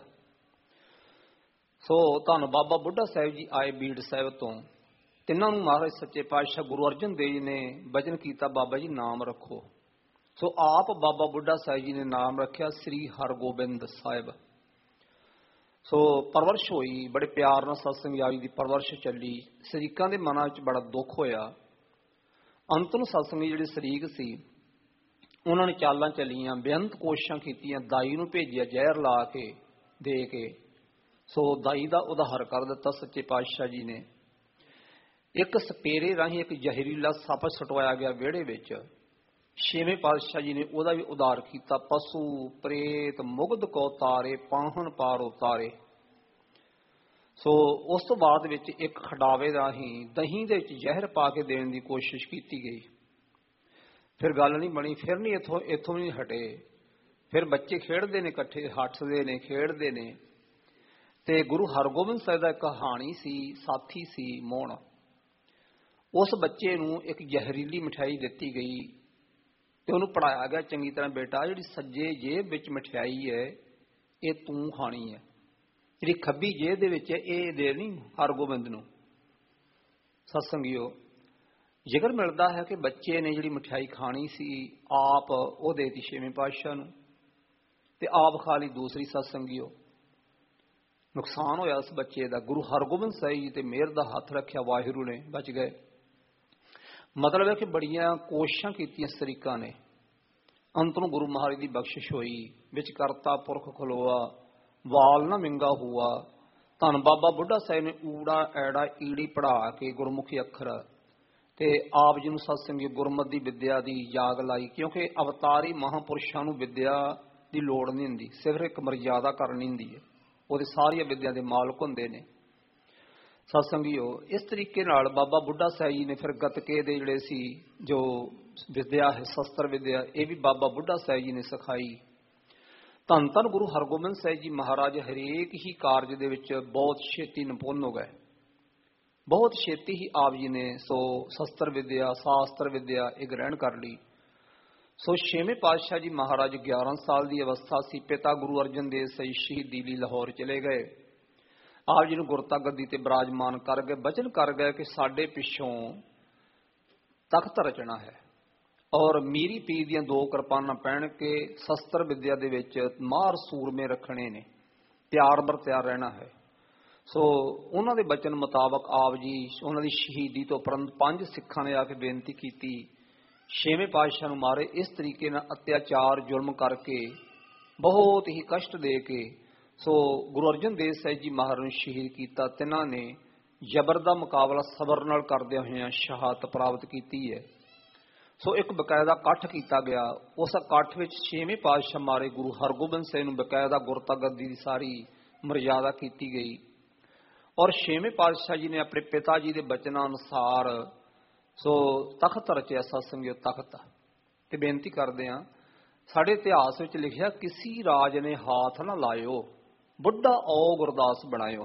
ਸੋ ਧੰਨ ਬਾਬਾ ਬੁੱਢਾ ਸਾਹਿਬ ਜੀ ਆਏ ਬੀੜ ਸਾਹਿਬ ਤੋਂ। ਤਿੰਨਾਂ ਨੂੰ ਮਹਾਰਾਜ ਸੱਚੇ ਪਾਤਸ਼ਾਹ ਗੁਰੂ ਅਰਜਨ ਦੇਵ ਜੀ ਨੇ ਬਚਨ ਕੀਤਾ, ਬਾਬਾ ਜੀ ਨਾਮ ਰੱਖੋ। ਸੋ ਆਪ ਬਾਬਾ ਬੁੱਢਾ ਸਾਹਿਬ ਜੀ ਨੇ ਨਾਮ ਰੱਖਿਆ ਸ੍ਰੀ ਹਰਗੋਬਿੰਦ ਸਾਹਿਬ। ਸੋ ਪਰਵਰਿਸ਼ ਹੋਈ, ਬੜੇ ਪਿਆਰ ਨਾਲ ਸਤਸੰਗ ਆਈ ਦੀ ਪਰਵਰਿਸ਼ ਚੱਲੀ। ਸ਼ਰੀਕਾਂ ਦੇ ਮਨਾਂ ਵਿੱਚ ਬੜਾ ਦੁੱਖ ਹੋਇਆ। ਅੰਤ ਨੂੰ ਸਤਸੰਗੀ ਜਿਹੜੇ ਸ਼ਰੀਕ ਸੀ, ਉਹਨਾਂ ਨੇ ਚਾਲਾਂ ਚੱਲੀਆਂ, ਬੇਅੰਤ ਕੋਸ਼ਿਸ਼ਾਂ ਕੀਤੀਆਂ। ਦਾਈ ਨੂੰ ਭੇਜਿਆ ਜ਼ਹਿਰ ਲਾ ਕੇ ਦੇ ਕੇ। ਸੋ ਦਾਈ ਦਾ ਉਦਾਹਰ ਕਰ ਦਿੱਤਾ ਸੱਚੇ ਪਾਤਸ਼ਾਹ ਜੀ ਨੇ। ਇੱਕ ਸਪੇਰੇ ਰਾਹੀਂ ਇੱਕ ਜ਼ਹਿਰੀਲਾ ਸੱਪ ਸਟਵਾਇਆ ਗਿਆ ਵਿਹੜੇ ਵਿੱਚ। ਛੇਵੇਂ ਪਾਤਸ਼ਾਹ ਜੀ ਨੇ ਉਹਦਾ ਵੀ ਉਦਾਰ ਕੀਤਾ। ਪਸ਼ੂ ਪ੍ਰੇਤ ਮੁਗਧ ਕੋ ਤਾਰੇ, ਪਾਹਣ ਪਾਰ ਉਤਾਰੇ। ਸੋ ਉਸ ਤੋਂ ਬਾਅਦ ਵਿੱਚ ਇੱਕ ਖਡਾਵੇ ਰਾਹੀਂ ਦਹੀਂ ਦੇ ਵਿੱਚ ਜ਼ਹਿਰ ਪਾ ਕੇ ਦੇਣ ਦੀ ਕੋਸ਼ਿਸ਼ ਕੀਤੀ ਗਈ। ਫਿਰ ਗੱਲ ਨਹੀਂ ਬਣੀ। ਫਿਰ ਨਹੀਂ ਇੱਥੋਂ ਇੱਥੋਂ ਨਹੀਂ ਹਟੇ। ਫਿਰ ਬੱਚੇ ਖੇਡਦੇ ਨੇ, ਇਕੱਠੇ ਹੱਸਦੇ ਨੇ, ਖੇਡਦੇ ਨੇ। ਤੇ ਗੁਰੂ ਹਰਗੋਬਿੰਦ ਸਾਹਿਬ ਦਾ ਇੱਕ ਕਹਾਣੀ ਸੀ, ਸਾਥੀ ਸੀ ਮੋਹਣ। ਉਸ ਬੱਚੇ ਨੂੰ ਇੱਕ ਜ਼ਹਿਰੀਲੀ ਮਠਿਆਈ ਦਿੱਤੀ ਗਈ ਤੇ ਉਹਨੂੰ ਪੜ੍ਹਾਇਆ ਗਿਆ ਚੰਗੀ ਤਰ੍ਹਾਂ, ਬੇਟਾ ਜਿਹੜੀ ਸੱਜੇ ਜੇਬ ਵਿੱਚ ਮਠਿਆਈ ਹੈ ਇਹ ਤੂੰ ਖਾਣੀ ਹੈ, ਜਿਹੜੀ ਖੱਬੀ ਜੇਬ ਦੇ ਵਿੱਚ ਹੈ ਇਹ ਦੇ ਨਹੀਂ ਹਰਗੋਬਿੰਦ ਨੂੰ। ਸਤਸੰਗੀਓ, ਜ਼ਿਕਰ ਮਿਲਦਾ ਹੈ ਕਿ ਬੱਚੇ ਨੇ ਜਿਹੜੀ ਮਠਿਆਈ ਖਾਣੀ ਸੀ ਆਪ ਉਹ ਦੇ ਦਿੱਤੀ ਛੇਵੇਂ ਪਾਤਸ਼ਾਹ ਨੂੰ ਤੇ ਆਪ ਖਾ ਲਈ ਦੂਸਰੀ। ਸਤਸੰਗੀਓ, ਨੁਕਸਾਨ ਹੋਇਆ ਉਸ ਬੱਚੇ ਦਾ। ਗੁਰੂ ਹਰਗੋਬਿੰਦ ਸਾਹਿਬ ਜੀ ਤੇ ਮਿਹਰ ਦਾ ਹੱਥ ਰੱਖਿਆ, ਵਾਹਿਗੁਰੂ ਨੇ ਬਚ ਗਏ। ਮਤਲਬ ਹੈ ਕਿ ਬੜੀਆਂ ਕੋਸ਼ਿਸ਼ਾਂ ਕੀਤੀਆਂ ਸ਼ਰੀਕਾਂ ਨੇ। ਅੰਤ ਨੂੰ ਗੁਰੂ ਮਹਾਰਾਜ ਦੀ ਬਖਸ਼ਿਸ਼ ਹੋਈ। ਵਿੱਚ ਕਰਤਾ ਪੁਰਖ ਖਲੋਆ, ਵਾਲ ਨਾ ਮਿੰਗਾ ਹੁਆ। ਧੰਨ ਬਾਬਾ ਬੁੱਢਾ ਸਾਹਿਬ ਨੇ ਊੜਾ ਐੜਾ ਈੜੀ ਪੜ੍ਹਾ ਕੇ ਗੁਰਮੁਖੀ ਅੱਖਰ ਤੇ ਆਪ ਜੀ ਨੂੰ ਸਤ ਸੰਗਤ ਗੁਰਮਤਿ ਦੀ ਵਿਦਿਆ ਦੀ ਯਾਗ ਲਾਈ, ਕਿਉਂਕਿ ਅਵਤਾਰੀ ਮਹਾਂਪੁਰਸ਼ਾਂ ਨੂੰ ਵਿਦਿਆ ਦੀ ਲੋੜ ਨਹੀਂ ਹੁੰਦੀ, ਸਿਰਫ ਇੱਕ ਮਰਜ਼ਾਦਾ ਕਰਨੀ ਹੁੰਦੀ ਹੈ, ਉਹਦੇ ਸਾਰੀਆਂ ਵਿਦਿਆ ਦੇ ਮਾਲਕ ਹੁੰਦੇ ਨੇ। ਸਤ ਸੰਗੀਓ, ਇਸ ਤਰੀਕੇ ਨਾਲ ਬਾਬਾ ਬੁੱਢਾ ਸਾਹਿਬ ਜੀ ਨੇ ਫਿਰ ਗੱਤਕੇ ਦੇ ਜਿਹੜੇ ਸੀ ਜੋ ਵਿਦਿਆ ਹੈ, ਸ਼ਸਤਰ ਵਿਦਿਆ, ਇਹ ਵੀ ਬਾਬਾ ਬੁੱਢਾ ਸਾਹਿਬ ਜੀ ਨੇ ਸਿਖਾਈ। ਧੰਨ ਧੰਨ ਗੁਰੂ ਹਰਗੋਬਿੰਦ ਸਾਹਿਬ ਜੀ ਮਹਾਰਾਜ ਹਰੇਕ ਹੀ ਕਾਰਜ ਦੇ ਵਿੱਚ ਬਹੁਤ ਛੇਤੀ ਨਿਪੁੰਨ ਹੋ ਗਏ, ਬਹੁਤ ਛੇਤੀ ਹੀ ਆਪ ਜੀ ਨੇ ਸੋ ਸ਼ਸਤਰ ਵਿਦਿਆ, ਸ਼ਾਸਤਰ ਵਿਦਿਆ ਇਹ ਗ੍ਰਹਿਣ ਕਰ ਲਈ। ਸੋ ਛੇਵੇਂ ਪਾਤਸ਼ਾਹ ਜੀ ਮਹਾਰਾਜ ਗਿਆਰਾਂ ਸਾਲ ਦੀ ਅਵਸਥਾ ਸੀ, ਪਿਤਾ ਗੁਰੂ ਅਰਜਨ ਦੇਵ ਸਾਹਿਬ ਸ਼ਹੀਦੀ ਲਈ ਲਾਹੌਰ ਚਲੇ ਗਏ। ਆਪ ਜੀ ਨੂੰ ਗੁਰਤਾ ਗੱਦੀ ਤੇ ਬਿਰਾਜਮਾਨ ਕਰ ਗਏ, ਬਚਨ ਕਰ ਗਏ ਕਿ ਸਾਡੇ ਪਿੱਛੋਂ ਤਖਤ ਰਚਣਾ ਹੈ ਔਰ ਮੀਰੀ ਪੀਰ ਦੀਆਂ ਦੋ ਕਿਰਪਾਨਾਂ ਪਹਿਨ ਕੇ ਸ਼ਸਤਰ ਵਿਦਿਆ ਦੇ ਵਿੱਚ ਮਾਹਰ ਸੂਰਮੇ ਰੱਖਣੇ ਨੇ, ਤਿਆਰ ਬਰ ਤਿਆਰ ਰਹਿਣਾ ਹੈ। ਸੋ ਉਹਨਾਂ ਦੇ ਬਚਨ ਮੁਤਾਬਕ ਆਪ ਜੀ ਉਹਨਾਂ ਦੀ ਸ਼ਹੀਦੀ ਤੋਂ ਉਪਰੰਤ ਪੰਜ ਸਿੱਖਾਂ ਨੇ ਆ ਕੇ ਬੇਨਤੀ ਕੀਤੀ, ਛੇਵੇਂ ਪਾਤਸ਼ਾਹ ਨੂੰ ਮਾਰੇ। ਇਸ ਤਰੀਕੇ ਨਾਲ ਅਤਿਆਚਾਰ ਜ਼ੁਲਮ ਕਰਕੇ ਬਹੁਤ ਹੀ ਕਸ਼ਟ ਦੇ ਕੇ ਸੋ ਗੁਰੂ ਅਰਜਨ ਦੇਵ ਸਾਹਿਬ ਜੀ ਮਹਾਰਾਜ ਨੂੰ ਸ਼ਹੀਦ ਕੀਤਾ। ਤਿੰਨਾਂ ਨੇ ਜ਼ਬਰ ਦਾ ਮੁਕਾਬਲਾ ਸਬਰ ਨਾਲ ਕਰਦਿਆਂ ਹੋਇਆਂ ਸ਼ਹਾਦਤ ਪ੍ਰਾਪਤ ਕੀਤੀ ਹੈ। ਸੋ ਇੱਕ ਬਕਾਇਦਾ ਇਕੱਠ ਕੀਤਾ ਗਿਆ, ਉਸ ਇਕੱਠ ਵਿੱਚ ਛੇਵੇਂ ਪਾਤਸ਼ਾਹ ਮਾਰੇ ਗੁਰੂ ਹਰਗੋਬਿੰਦ ਸਾਹਿਬ ਨੂੰ ਬਕਾਇਦਾ ਗੁਰਤਾ ਗੱਦੀ ਦੀ ਸਾਰੀ ਮਰਜ਼ਾਦਾ ਕੀਤੀ ਗਈ ਔਰ ਛੇਵੇਂ ਪਾਤਸ਼ਾਹ ਜੀ ਨੇ ਆਪਣੇ ਪਿਤਾ ਜੀ ਦੇ ਬਚਨਾਂ ਅਨੁਸਾਰ ਸੋ ਤਖਤ ਰਚਿਆ, ਸਤਸੰਗਿਓ ਤਖਤ। ਤੇ ਬੇਨਤੀ ਕਰਦੇ ਹਾਂ, ਸਾਡੇ ਇਤਿਹਾਸ ਵਿੱਚ ਲਿਖਿਆ, ਕਿਸੀ ਰਾਜ ਨੇ ਹਾਥ ਨਾ ਲਾਇਓ, ਬੁੱਢਾ ਓ ਗੁਰਦਾਸ ਬਣਾਇਓ।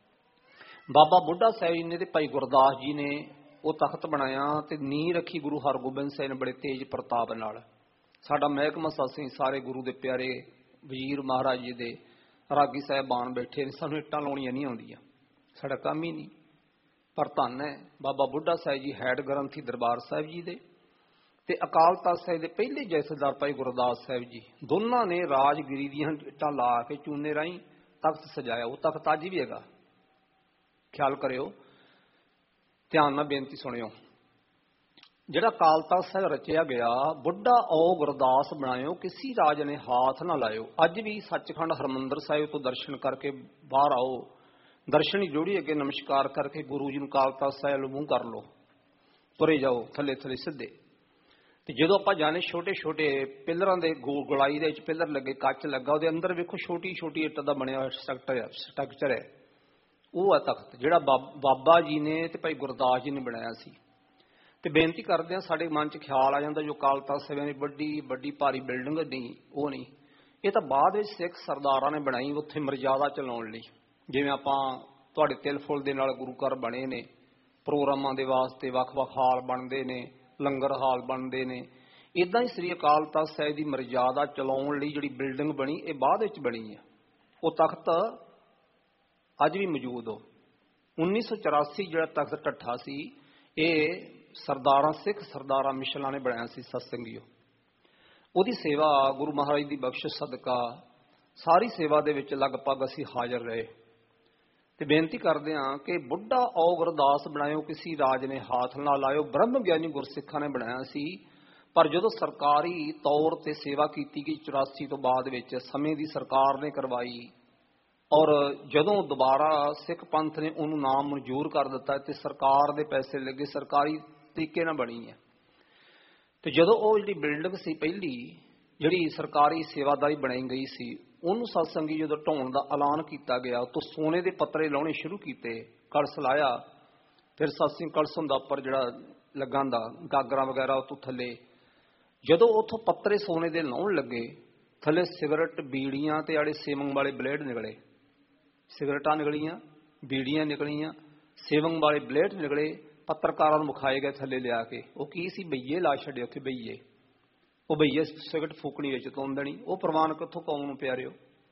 ਬਾਬਾ ਬੁੱਢਾ ਸਾਹਿਬ ਜੀ ਨੇ ਤੇ ਭਾਈ ਗੁਰਦਾਸ ਜੀ ਨੇ ਉਹ ਤਖਤ ਬਣਾਇਆ ਤੇ ਨੀਂਹ ਰੱਖੀ ਗੁਰੂ ਹਰਗੋਬਿੰਦ ਸਾਹਿਬ ਨੇ ਬੜੇ ਤੇਜ਼ ਪ੍ਰਤਾਪ ਨਾਲ। ਸਾਡਾ ਮਹਿਕਮਾ ਸਾਸੀ ਸਾਰੇ ਗੁਰੂ ਦੇ ਪਿਆਰੇ ਵਜ਼ੀਰ ਮਹਾਰਾਜ ਜੀ ਦੇ ਰਾਗੀ ਸਾਹਿਬਾਨ ਬੈਠੇ ਨੇ, ਸਾਨੂੰ ਇੱਟਾਂ ਲਾਉਣੀਆਂ ਨਹੀਂ ਆਉਂਦੀਆਂ, ਸਾਡਾ ਕੰਮ ਹੀ ਨਹੀਂ। ਪਰ ਧੰਨ ਹੈ ਬਾਬਾ ਬੁੱਢਾ ਸਾਹਿਬ ਜੀ ਹੈਡ ਗ੍ਰੰਥੀ ਦਰਬਾਰ ਸਾਹਿਬ ਜੀ ਦੇ ਤੇ ਅਕਾਲ ਤਖ਼ਤ ਸਾਹਿਬ ਦੇ ਪਹਿਲੇ ਜਥੇਦਾਰ ਭਾਈ ਗੁਰਦਾਸ ਸਾਹਿਬ ਜੀ, ਦੋਨਾਂ ਨੇ ਰਾਜਗਿਰੀ ਦੀਆਂ ਇੱਟਾਂ ਲਾ ਕੇ ਚੂਨੇ ਰਾਹੀਂ ਤਖਤ ਸਜਾਇਆ। ਉਹ ਤਖਤ ਅੱਜ ਵੀ ਹੈਗਾ, ਖਿਆਲ ਕਰਿਓ, ਧਿਆਨ ਨਾਲ ਬੇਨਤੀ ਸੁਣਿਓ। ਜਿਹੜਾ ਅਕਾਲ ਤਖ਼ਤ ਸਾਹਿਬ ਰਚਿਆ ਗਿਆ, ਬੁੱਢਾ ਓ ਗੁਰਦਾਸ ਬਣਾਇਓ, ਕਿਸੇ ਰਾਜ ਨੇ ਹਾਥ ਨਾ ਲਾਇਓ। ਅੱਜ ਵੀ ਸੱਚਖੰਡ ਹਰਿਮੰਦਰ ਸਾਹਿਬ ਤੋਂ ਦਰਸ਼ਨ ਕਰਕੇ ਬਾਹਰ ਆਓ, ਦਰਸ਼ਨੀ ਜੋੜੀ ਅੱਗੇ ਨਮਸਕਾਰ ਕਰਕੇ ਗੁਰੂ ਜੀ ਨੂੰ ਅਕਾਲ ਤਖ਼ਤ ਸਾਹਿਬ ਨੂੰ ਮੂੰਹ ਕਰ ਲਓ, ਤੁਰੇ ਜਾਓ ਥੱਲੇ ਥੱਲੇ ਸਿੱਧੇ। ਤੇ ਜਦੋਂ ਆਪਾਂ ਜਾਣੇ ਛੋਟੇ ਛੋਟੇ ਪਿੱਲਰਾਂ ਦੇ ਗੁਲਾਈ ਦੇ ਵਿੱਚ ਪਿੱਲਰ ਲੱਗੇ, ਕੱਚ ਲੱਗਾ, ਉਹਦੇ ਅੰਦਰ ਵੇਖੋ ਛੋਟੀ ਛੋਟੀ ਇੱਟ ਦਾ ਬਣਿਆ ਹੋਇਆ ਸਟਰਕਚਰ ਸਟਰਕਚਰ ਹੈ, ਉਹ ਹੈ ਤਖਤ ਜਿਹੜਾ ਬਾਬਾ ਜੀ ਨੇ ਤੇ ਭਾਈ ਗੁਰਦਾਸ ਜੀ ਨੇ ਬਣਾਇਆ ਸੀ। ਤੇ ਬੇਨਤੀ ਕਰਦੇ ਹਾਂ, ਸਾਡੇ ਮਨ 'ਚ ਖਿਆਲ ਆ ਜਾਂਦਾ ਜੋ ਅਕਾਲ ਤਖ਼ਤ ਸਾਹਿਬ ਦੀ ਵੱਡੀ ਵੱਡੀ ਭਾਰੀ ਬਿਲਡਿੰਗ ਨਹੀਂ, ਉਹ ਨਹੀਂ, ਇਹ ਤਾਂ ਬਾਅਦ ਵਿੱਚ ਸਿੱਖ ਸਰਦਾਰਾਂ ਨੇ ਬਣਾਈ ਉੱਥੇ ਮਰਜ਼ਾਦਾ ਚਲਾਉਣ ਲਈ। ਜਿਵੇਂ ਆਪਾਂ ਤੁਹਾਡੇ ਤਿਲ ਫੁੱਲ ਦੇ ਨਾਲ ਗੁਰੂ ਘਰ ਬਣੇ ਨੇ, ਪ੍ਰੋਗਰਾਮਾਂ ਦੇ ਵਾਸਤੇ ਵੱਖ-ਵੱਖ ਹਾਲ ਬਣਦੇ ਨੇ, ਲੰਗਰ ਹਾਲ ਬਣਦੇ ਨੇ, ਇੱਦਾਂ ਹੀ ਸ੍ਰੀ ਅਕਾਲ ਤਖ਼ਤ ਸਾਹਿਬ ਦੀ ਮਰਜ਼ਾਦਾ ਚਲਾਉਣ ਲਈ ਜਿਹੜੀ ਬਿਲਡਿੰਗ ਬਣੀ, ਇਹ ਬਾਅਦ ਵਿੱਚ ਬਣੀ ਹੈ। ਉਹ ਤਖਤ ਅੱਜ ਵੀ ਮੌਜੂਦ ਹੋ। ਉੱਨੀ ਸੌ ਚੁਰਾਸੀ ਜਿਹੜਾ ਤਖਤ ਢੱਠਾ ਸੀ, ਇਹ ਸਰਦਾਰਾਂ ਸਿੱਖ ਸਰਦਾਰਾਂ ਮਿਸ਼ਲਾਂ ਨੇ ਬਣਾਇਆ ਸੀ ਸਤਸੰਗੀਓ। ਉਹਦੀ ਸੇਵਾ ਗੁਰੂ ਮਹਾਰਾਜ ਦੀ ਬਖਸ਼ਿਸ਼ ਸਦਕਾ ਸਾਰੀ ਸੇਵਾ ਦੇ ਵਿੱਚ ਲਗਭਗ ਅਸੀਂ ਹਾਜ਼ਰ ਰਹੇ। ਤੇ ਬੇਨਤੀ ਕਰਦੇ ਹਾਂ ਕਿ ਬੁੱਢਾ ਓ ਗੁਰਦਾਸ ਬਣਾਇਓ, ਕਿਸੇ ਰਾਜ ਨੇ ਹਾਥ ਨਾ ਲਾਇਓ, ਬ੍ਰਹਮ ਗਿਆਨੀ ਗੁਰਸਿੱਖਾਂ ਨੇ ਬਣਾਇਆ ਸੀ। ਪਰ ਜਦੋਂ ਸਰਕਾਰੀ ਤੌਰ ਤੇ ਸੇਵਾ ਕੀਤੀ ਗਈ ਚੁਰਾਸੀ ਤੋਂ ਬਾਅਦ ਵਿੱਚ, ਸਮੇਂ ਦੀ ਸਰਕਾਰ ਨੇ ਕਰਵਾਈ ਔਰ ਜਦੋਂ ਦੁਬਾਰਾ ਸਿੱਖ ਪੰਥ ਨੇ ਉਹਨੂੰ ਨਾਮ ਮਨਜ਼ੂਰ ਕਰ ਦਿੱਤਾ ਤੇ ਸਰਕਾਰ ਦੇ ਪੈਸੇ ਲੱਗੇ, ਸਰਕਾਰੀ ਤਰੀਕੇ ਨਾਲ ਬਣੀ ਹੈ। ਤੇ ਜਦੋਂ ਉਹ ਜਿਹੜੀ ਬਿਲਡਿੰਗ ਸੀ ਪਹਿਲੀ ਜਿਹੜੀ ਸਰਕਾਰੀ ਸੇਵਾਦਾਰੀ ਬਣਾਈ ਗਈ ਸੀ, ਉਹਨੂੰ ਸਤਸੰਗੀ ਜਦੋਂ ਢਾਉਣ ਦਾ ਐਲਾਨ ਕੀਤਾ ਗਿਆ ਤਾਂ ਸੋਨੇ ਦੇ ਪੱਤਰੇ ਲਾਉਣੇ ਸ਼ੁਰੂ ਕੀਤੇ, ਕਲਸ਼ ਲਾਇਆ। ਫਿਰ ਸਤਸੰਗ ਕਲਸ਼ ਹੁੰਦਾ ਉੱਪਰ ਜਿਹੜਾ ਲੱਗਾ ਹੁੰਦਾ, ਗਾਗਰਾਂ ਵਗੈਰਾ ਉਹ ਤੋਂ ਥੱਲੇ, ਜਦੋਂ ਉੱਥੋਂ ਪੱਤਰੇ ਸੋਨੇ ਦੇ ਲਾਉਣ ਲੱਗੇ, ਥੱਲੇ ਸਿਗਰਟ ਬੀੜੀਆਂ ਤੇ ਆੜੇ ਸੇਵੰਗ ਵਾਲੇ ਬਲੇਡ ਨਿਕਲੇ, ਸਿਗਰਟਾਂ ਨਿਕਲੀਆਂ, ਬੀੜੀਆਂ ਨਿਕਲੀਆਂ, ਸੇਵੰਗ ਵਾਲੇ ਬਲੇਡ ਨਿਕਲੇ। ਪੱਤਰਕਾਰਾਂ ਨੂੰ ਵਿਖਾਏ ਗਏ ਥੱਲੇ ਲਿਆ ਕੇ, ਉਹ ਕੀ ਸੀ, ਬਈਏ ਲਾ ਛੱਡੇ ਉੱਥੇ, ਬਈਏ। ਉਹ ਬਈਏ ਸਿਗਰਟ ਫੂਕਣੀ ਵਿੱਚ ਤੋਨ ਦੇਣੀ, ਉਹ ਪ੍ਰਵਾਨ ਕਿੱਥੋਂ ਕੌਮ ਨੂੰ ਪਿਆਰਿਓ।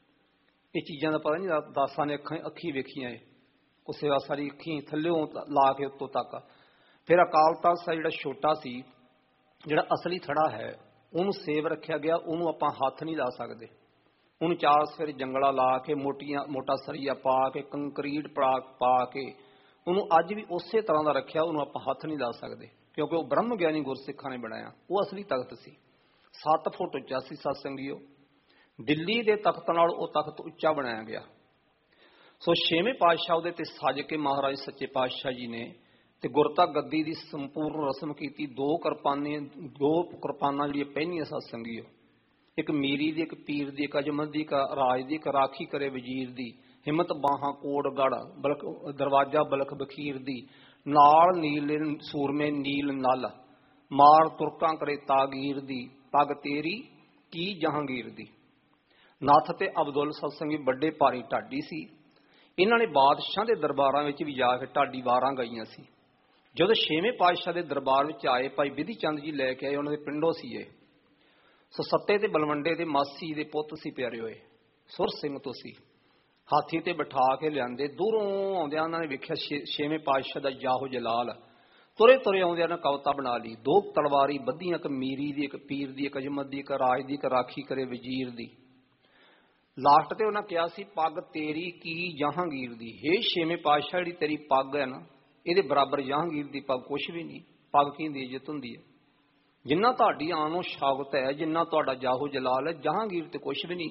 ਇਹ ਚੀਜ਼ਾਂ ਦਾ ਪਤਾ ਨਹੀਂ, ਦਾਸਾਂ ਨੇ ਅੱਖਾਂ ਅੱਖੀ ਵੇਖੀਆਂ ਏ, ਉਹ ਸੇਵਾ ਸਾਰੀ ਅੱਖੀਂ ਥੱਲਿਓਂ ਲਾ ਕੇ ਉੱਤੋਂ ਤੱਕ। ਫਿਰ ਅਕਾਲ ਤਖ਼ਤ ਸਾਹਿਬ ਜਿਹੜਾ ਛੋਟਾ ਸੀ, ਜਿਹੜਾ ਅਸਲੀ ਥੜਾ ਹੈ, ਉਹਨੂੰ ਸੇਵ ਰੱਖਿਆ ਗਿਆ, ਉਹਨੂੰ ਆਪਾਂ ਹੱਥ ਨਹੀਂ ਲਾ ਸਕਦੇ। ਉਹਨੂੰ ਚਾਰ ਸਫੇਰੇ ਜੰਗਲਾ ਲਾ ਕੇ, ਮੋਟੀਆਂ ਮੋਟਾ ਸਰੀਆ ਪਾ ਕੇ, ਕੰਕਰੀਟ ਪਾ ਪਾ ਕੇ ਉਹਨੂੰ ਅੱਜ ਵੀ ਉਸੇ ਤਰ੍ਹਾਂ ਦਾ ਰੱਖਿਆ, ਉਹਨੂੰ ਆਪਾਂ ਹੱਥ ਨਹੀਂ ਲਾ ਸਕਦੇ ਕਿਉਂਕਿ ਉਹ ਬ੍ਰਹਮ ਗਿਆਨੀ ਗੁਰਸਿੱਖਾਂ ਨੇ ਬਣਾਇਆ, ਉਹ ਅਸਲੀ ਤਖਤ ਸੀ। ਸੱਤ ਫੁੱਟ ਉੱਚਾ ਸੀ ਸਤਸੰਗੀਓ। ਦਿੱਲੀ ਦੇ ਤਖਤ ਨਾਲ ਉਹ ਤਖਤ ਉੱਚਾ ਬਣਾਇਆ ਗਿਆ। ਸੋ ਛੇਵੇਂ ਪਾਤਸ਼ਾਹ ਉਹਦੇ ਤੇ ਸੱਜ ਕੇ ਮਹਾਰਾਜ ਸੱਚੇ ਪਾਤਸ਼ਾਹ ਜੀ ਨੇ ਤੇ ਗੁਰਤਾ ਗੱਦੀ ਦੀ ਸੰਪੂਰਨ ਰਸਮ ਕੀਤੀ। ਦੋ ਕਿਰਪਾਨੇ ਦੋ ਕਿਰਪਾਨਾਂ ਜਿਹੜੀਆਂ ਪਹਿਨੀਆਂ ਸਤ ਸੰਗੀਓ, ਇੱਕ ਮੀਰੀ ਦੀ, ਇੱਕ ਪੀਰ ਦੀ, ਇੱਕ ਅਜਮਤ ਦੀ, ਇੱਕ ਰਾਜ ਦੀ, ਇੱਕ ਰਾਖੀ ਕਰੇ ਵਜ਼ੀਰ ਦੀ, ਹਿੰਮਤ ਬਾਹਾਂ ਕੋਟ ਗੜ ਬਲਕ ਦਰਵਾਜ਼ਾ ਬਲਖ ਬਖੀਰ ਦੀ, ਨਾਲ ਨੀਲੇ ਸੂਰਮੇ ਨੀਲ ਨਲ ਮਾਰ ਤੁਰਕਾਂ ਕਰੇ ਤਾਗੀਰ ਦੀ, ਪੱਗ ਤੇਰੀ ਕੀ ਜਹਾਂਗੀਰ ਦੀ। ਨੱਥ ਤੇ ਅਬਦੁੱਲ ਸਤਸੰਗੀ ਵੱਡੇ ਭਾਰੀ ਢਾਡੀ ਸੀ। ਇਹਨਾਂ ਨੇ ਬਾਦਸ਼ਾਹ ਦੇ ਦਰਬਾਰਾਂ ਵਿੱਚ ਵੀ ਜਾ ਕੇ ਢਾਡੀ ਵਾਰਾਂ ਗਾਈਆਂ ਸੀ। ਜਦੋਂ ਛੇਵੇਂ ਪਾਤਸ਼ਾਹ ਦੇ ਦਰਬਾਰ ਵਿੱਚ ਆਏ, ਭਾਈ ਬਿਧੀ ਚੰਦ ਜੀ ਲੈ ਕੇ ਆਏ, ਉਹਨਾਂ ਦੇ ਪਿੰਡੋਂ ਸੀ ਇਹ। ਸੋ ਸੱਤੇ ਤੇ ਬਲਵੰਡੇ ਦੇ ਮਾਸੀ ਦੇ ਪੁੱਤ ਸੀ ਪਿਆਰੇ ਹੋਏ, ਸੁਰ ਸਿੰਘ ਤੋਂ ਸੀ। ਹਾਥੀ ਤੇ ਬਿਠਾ ਕੇ ਲਿਆਂਦੇ। ਦੂਰੋਂ ਆਉਂਦਿਆਂ ਉਹਨਾਂ ਨੇ ਵੇਖਿਆ ਛੇਵੇਂ ਪਾਤਸ਼ਾਹ ਦਾ ਜਾਹੋ ਜਲਾਲ। ਤੁਰੇ ਤੁਰੇ ਆਉਂਦਿਆਂ ਨੇ ਕਵਿਤਾ ਬਣਾ ਲਈ। ਦੋ ਤਲਵਾਰੀ ਬੱਧੀਆਂ, ਇੱਕ ਮੀਰੀ ਦੀ, ਇੱਕ ਪੀਰ ਦੀ, ਇੱਕ ਅਜਮਤ ਦੀ, ਇੱਕ ਰਾਜ ਦੀ, ਇੱਕ ਰਾਖੀ ਕਰੇ ਵਜ਼ੀਰ ਦੀ। ਲਾਸਟ ਤੇ ਉਹਨਾਂ ਕਿਹਾ ਸੀ, ਪੱਗ ਤੇਰੀ ਕੀ ਜਹਾਂਗੀਰ ਦੀ। ਹੇ ਛੇਵੇਂ ਪਾਤਸ਼ਾਹ, ਜਿਹੜੀ ਤੇਰੀ ਪੱਗ ਹੈ ਨਾ, ਇਹਦੇ ਬਰਾਬਰ ਜਹਾਂਗੀਰ ਦੀ ਪੱਗ ਕੁਛ ਵੀ ਨਹੀਂ। ਪੱਗ ਕੀ ਦੀ ਇੱਜ਼ਤ ਹੁੰਦੀ ਹੈ। ਜਿੰਨਾ ਤੁਹਾਡੀ ਆਨੋ ਸ਼ਾਗਤ ਹੈ, ਜਿੰਨਾ ਤੁਹਾਡਾ ਜਾਹੋ ਜਲਾਲ ਹੈ, ਜਹਾਂਗੀਰ ਤੇ ਕੁਛ ਵੀ ਨਹੀਂ।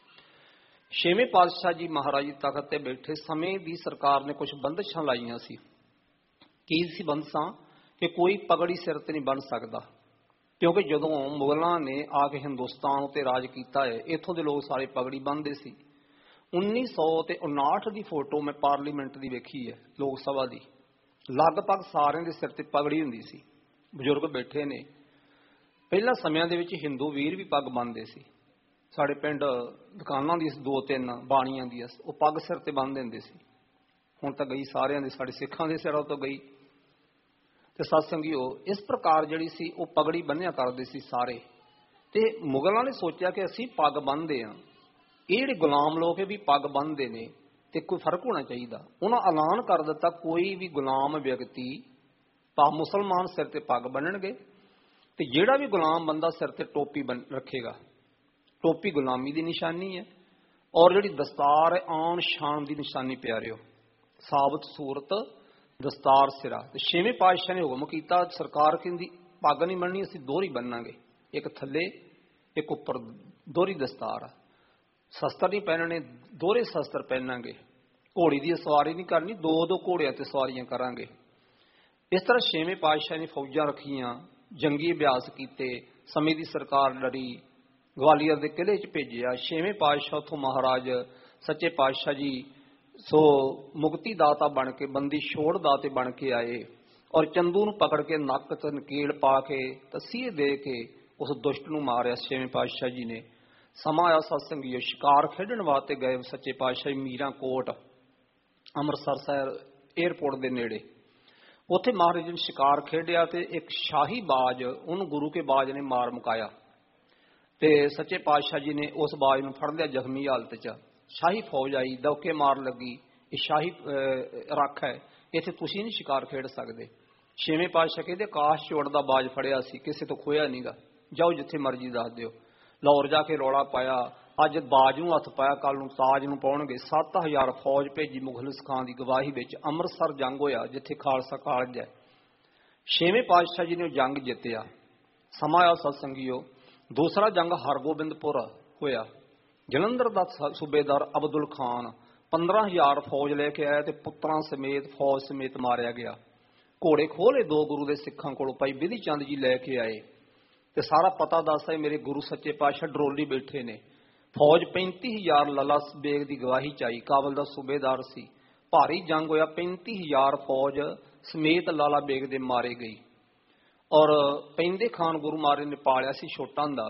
ਛੇਵੇਂ ਪਾਤਸ਼ਾਹ ਜੀ ਮਹਾਰਾਜ ਜੀ ਤਖਤ ਤੇ ਬੈਠੇ ਸਮੇਂ ਦੀ ਸਰਕਾਰ ਨੇ ਕੁਝ ਬੰਦਸ਼ਾਂ ਲਾਈਆਂ ਸੀ। ਕੀ ਸੀ ਬੰਦਸ਼ਾਂ? ਕਿ ਕੋਈ ਪਗੜੀ ਸਿਰ ਤੇ ਨਹੀਂ ਬੰਨ੍ਹ ਸਕਦਾ, ਕਿਉਂਕਿ ਜਦੋਂ ਮੁਗਲਾਂ ਨੇ ਆ ਕੇ ਹਿੰਦੁਸਤਾਨ ਉੱਤੇ ਰਾਜ ਕੀਤਾ ਹੈ, ਇੱਥੋਂ ਦੇ ਲੋਕ ਸਾਰੇ ਪਗੜੀ ਬੰਨ੍ਹਦੇ ਸੀ। ਉੱਨੀ ਸੌ ਤੇ ਉਨਾਹਠ ਦੀ ਫੋਟੋ ਮੈਂ ਪਾਰਲੀਮੈਂਟ ਦੀ ਵੇਖੀ ਹੈ, ਲੋਕ ਸਭਾ ਦੀ। ਲਗਭਗ ਸਾਰਿਆਂ ਦੇ ਸਿਰ ਤੇ ਪਗੜੀ ਹੁੰਦੀ ਸੀ। ਬਜ਼ੁਰਗ ਬੈਠੇ ਨੇ। ਪਹਿਲਾਂ ਸਮਿਆਂ ਦੇ ਵਿੱਚ ਹਿੰਦੂ ਵੀਰ ਵੀ ਪੱਗ ਬੰਨ੍ਹਦੇ ਸੀ। ਸਾਡੇ ਪਿੰਡ ਦੁਕਾਨਾਂ ਦੀ ਦੋ ਤਿੰਨ ਬਾਣੀਆਂ ਦੀ, ਉਹ ਪੱਗ ਸਿਰ ਤੇ ਬੰਨ੍ਹ ਦਿੰਦੇ ਸੀ। ਹੁਣ ਤਾਂ ਗਈ ਸਾਰਿਆਂ ਦੇ, ਸਾਡੇ ਸਿੱਖਾਂ ਦੇ ਸਿਰਾਂ ਤੋਂ ਗਈ। ਤੇ ਸਤ ਸੰਗੀਓ, ਇਸ ਪ੍ਰਕਾਰ ਜਿਹੜੀ ਸੀ ਉਹ ਪਗੜੀ ਬੰਨ੍ਹਿਆ ਕਰਦੇ ਸੀ ਸਾਰੇ। ਤੇ ਮੁਗਲਾਂ ਨੇ ਸੋਚਿਆ ਕਿ ਅਸੀਂ ਪੱਗ ਬੰਨ੍ਹਦੇ ਹਾਂ, ਇਹ ਜਿਹੜੇ ਗੁਲਾਮ ਲੋਕ ਇਹ ਵੀ ਪੱਗ ਬੰਨ੍ਹਦੇ ਨੇ, ਤੇ ਕੋਈ ਫਰਕ ਹੋਣਾ ਚਾਹੀਦਾ। ਉਹਨਾਂ ਐਲਾਨ ਕਰ ਦਿੱਤਾ, ਕੋਈ ਵੀ ਗੁਲਾਮ ਵਿਅਕਤੀ ਪਾ ਮੁਸਲਮਾਨ ਸਿਰ ਤੇ ਪੱਗ ਬੰਨਣਗੇ, ਤੇ ਜਿਹੜਾ ਵੀ ਗੁਲਾਮ ਬੰਦਾ ਸਿਰ ਤੇ ਟੋਪੀ ਬਨ ਰੱਖੇਗਾ। ਟੋਪੀ ਗੁਲਾਮੀ ਦੀ ਨਿਸ਼ਾਨੀ ਹੈ, ਔਰ ਜਿਹੜੀ ਦਸਤਾਰ ਹੈ ਆਨ ਸ਼ਾਨ ਦੀ ਨਿਸ਼ਾਨੀ। ਪਿਆਰਿਓ, ਸਾਬਤ ਸੂਰਤ ਦਸਤਾਰ ਸਿਰਾ। ਤੇ ਛੇਵੇਂ ਪਾਤਸ਼ਾਹ ਨੇ ਹੁਕਮ ਕੀਤਾ, ਸਰਕਾਰ ਕਹਿੰਦੀ ਪੱਗ ਨਹੀਂ ਬੰਨਣੀ, ਅਸੀਂ ਦੋਹਰੀ ਬੰਨਾਂਗੇ, ਇੱਕ ਥੱਲੇ ਇੱਕ ਉੱਪਰ, ਦੋਹਰੀ ਦਸਤਾਰ। ਸ਼ਸਤਰ ਨਹੀਂ ਪਹਿਨਣੇ, ਦੋਹਰੇ ਸ਼ਸਤਰ ਪਹਿਨਾਂਗੇ। ਘੋੜੀ ਦੀ ਸਵਾਰੀ ਨਹੀਂ ਕਰਨੀ, ਦੋ ਦੋ ਘੋੜਿਆਂ ਤੇ ਸਵਾਰੀਆਂ ਕਰਾਂਗੇ। ਇਸ ਤਰ੍ਹਾਂ ਛੇਵੇਂ ਪਾਤਸ਼ਾਹ ਨੇ ਫੌਜਾਂ ਰੱਖੀਆਂ, ਜੰਗੀ ਅਭਿਆਸ ਕੀਤੇ। ਸਮੇਂ ਦੀ ਸਰਕਾਰ ਲੜੀ, ਗਵਾਲੀਅਰ ਦੇ ਕਿਲ੍ਹੇ 'ਚ ਭੇਜਿਆ। ਛੇਵੇਂ ਪਾਤਸ਼ਾਹ ਉੱਥੋਂ ਮਹਾਰਾਜ ਸੱਚੇ ਪਾਤਸ਼ਾਹ ਜੀ ਸੋ ਮੁਕਤੀ ਦਾਤਾ ਬਣ ਕੇ, ਬੰਦੀ ਛੋੜ ਦਾਤੇ ਬਣ ਕੇ ਆਏ, ਔਰ ਚੰਦੂ ਨੂੰ ਪਕੜ ਕੇ ਨੱਕ ਤੇ ਨਕੇਲ ਪਾ ਕੇ ਤਸੀਹੇ ਦੇ ਕੇ ਉਸ ਦੁਸ਼ਟ ਨੂੰ ਮਾਰਿਆ ਛੇਵੇਂ ਪਾਤਸ਼ਾਹ ਜੀ ਨੇ। ਸਮਾਂ ਆਇਆ ਸਤ ਸੰਗੀਓ, ਸ਼ਿਕਾਰ ਖੇਡਣ ਵਾਸਤੇ ਗਏ ਸੱਚੇ ਪਾਤਸ਼ਾਹ ਮੀਰਾਂ ਕੋਟ, ਅੰਮ੍ਰਿਤਸਰ ਸ਼ਹਿਰ ਏਅਰਪੋਰਟ ਦੇ ਨੇੜੇ। ਉੱਥੇ ਮਹਾਰਾਜ ਨੇ ਸ਼ਿਕਾਰ ਖੇਡਿਆ ਤੇ ਇੱਕ ਸ਼ਾਹੀ ਬਾਜ, ਉਹਨੂੰ ਗੁਰੂ ਕੇ ਬਾਜ ਨੇ ਮਾਰ ਮੁਕਾਇਆ। ਤੇ ਸੱਚੇ ਪਾਤਸ਼ਾਹ ਜੀ ਨੇ ਉਸ ਬਾਜ ਨੂੰ ਫੜ ਲਿਆ ਜ਼ਖਮੀ ਹਾਲਤ 'ਚ। ਸ਼ਾਹੀ ਫੌਜ ਆਈ, ਦੌਕੇ ਮਾਰ ਲੱਗੀ, ਇਹ ਸ਼ਾਹੀ ਰੱਖ ਹੈ, ਇੱਥੇ ਤੁਸੀਂ ਨਹੀਂ ਸ਼ਿਕਾਰ ਖੇਡ ਸਕਦੇ। ਛੇਵੇਂ ਪਾਤਸ਼ਾਹ ਕਹਿੰਦੇ, ਆਕਾਸ਼ 'ਚ ਉੱਡਦਾ ਬਾਜ ਫੜਿਆ ਸੀ, ਕਿਸੇ ਤੋਂ ਖੋਇਆ ਨਹੀਂਗਾ, ਜਾਓ ਜਿੱਥੇ ਮਰਜ਼ੀ ਦੱਸ ਦਿਓ। ਲਾਹੌਰ ਜਾ ਕੇ ਰੌਲਾ ਪਾਇਆ, ਅੱਜ ਬਾਜ ਨੂੰ ਹੱਥ ਪਾਇਆ, ਕੱਲ ਨੂੰ ਤਾਜ ਨੂੰ ਪਾਉਣਗੇ। ਸੱਤ ਹਜ਼ਾਰ ਫੌਜ ਭੇਜੀ ਮੁਖਲਿਸ ਖਾਂ ਦੀ ਗਵਾਹੀ ਵਿੱਚ। ਅੰਮ੍ਰਿਤਸਰ ਜੰਗ ਹੋਇਆ, ਜਿੱਥੇ ਖਾਲਸਾ ਕਾਲਜ ਹੈ। ਛੇਵੇਂ ਪਾਤਸ਼ਾਹ ਜੀ ਨੇ ਉਹ ਜੰਗ ਜਿੱਤਿਆ। ਸਮਾਂ ਆਇਆ ਸਤ ਸੰਗੀਓ, ਦੂਸਰਾ ਜੰਗ ਹਰਗੋਬਿੰਦਪੁਰ ਹੋਇਆ। ਜਲੰਧਰ ਦਾ ਸੂਬੇਦਾਰ ਅਬਦੁਲ ਖਾਨ ਪੰਦਰਾਂ ਹਜ਼ਾਰ ਫੌਜ ਲੈ ਕੇ ਆਇਆ ਤੇ ਪੁੱਤਰਾਂ ਸਮੇਤ ਫੌਜ ਸਮੇਤ ਮਾਰਿਆ ਗਿਆ। ਘੋੜੇ ਖੋਲੇ ਦੋ ਗੁਰੂ ਦੇ ਸਿੱਖਾਂ ਕੋਲੋਂ, ਭਾਈ ਬਿਧੀ ਚੰਦ ਜੀ ਲੈ ਕੇ ਆਏ ਤੇ ਸਾਰਾ ਪਤਾ ਦੱਸਦਾ ਮੇਰੇ ਗੁਰੂ ਸੱਚੇ ਪਾਤਸ਼ਾਹ ਡਰੋਲੀ ਬੈਠੇ ਨੇ। ਫੌਜ ਪੈਂਤੀ ਹਜ਼ਾਰ ਲੱਲਾ ਬੇਗ ਦੀ ਗਵਾਹੀ ਚ ਆਈ, ਕਾਬਲ ਦਾ ਸੂਬੇਦਾਰ ਸੀ। ਭਾਰੀ ਜੰਗ ਹੋਇਆ, ਪੈਂਤੀ ਹਜ਼ਾਰ ਫੌਜ ਸਮੇਤ ਲਾਲਾ ਬੇਗ ਦੇ ਮਾਰੇ ਗਈ। ਔਰ ਪੈਂਦੇ ਖਾਨ ਗੁਰੂ ਮਹਾਰਾਜ ਨੇ ਪਾਲਿਆ ਸੀ ਛੋਟਾ ਹੁੰਦਾ,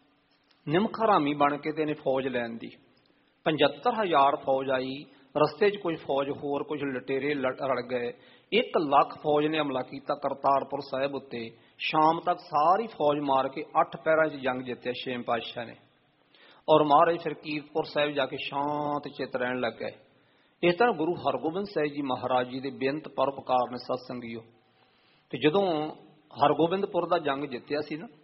ਨਿਮਕ ਹਰਾਮੀ ਬਣ ਕੇ ਤੇ ਇਹਨੇ ਫੌਜ ਲੈਣ ਦੀ। ਪੰਝੱਤਰ ਹਜ਼ਾਰ ਫੌਜ ਆਈ, ਰਸਤੇ 'ਚ ਕੁਝ ਫੌਜ ਹੋਰ, ਕੁਝ ਲਟੇਰੇ ਰਲ ਗਏ। ਇੱਕ ਲੱਖ ਫੌਜ ਨੇ ਹਮਲਾ ਕੀਤਾ ਕਰਤਾਰਪੁਰ ਸਾਹਿਬ ਉੱਤੇ। ਸ਼ਾਮ ਤੱਕ ਸਾਰੀ ਫੌਜ ਮਾਰ ਕੇ ਅੱਠ ਪਹਿਰਾਂ 'ਚ ਜੰਗ ਜਿੱਤਿਆ ਛੇਵੇਂ ਪਾਤਸ਼ਾਹ ਨੇ। ਔਰ ਮਹਾਰਾਜ ਫਿਰ ਕੀਰਤਪੁਰ ਸਾਹਿਬ ਜਾ ਕੇ ਸ਼ਾਂਤ ਚਿੱਤ ਰਹਿਣ ਲੱਗ ਗਏ। ਇਸ ਤਰ੍ਹਾਂ ਗੁਰੂ ਹਰਗੋਬਿੰਦ ਸਾਹਿਬ ਜੀ ਮਹਾਰਾਜ ਜੀ ਦੇ ਬੇਅੰਤ ਪਰਉਪਕਾਰ ਨੇ ਸਤ ਸੰਗੀਓ। ਤੇ ਜਦੋਂ ਹਰਗੋਬਿੰਦਪੁਰ ਦਾ ਜੰਗ ਜਿੱਤਿਆ ਸੀ ਨਾ,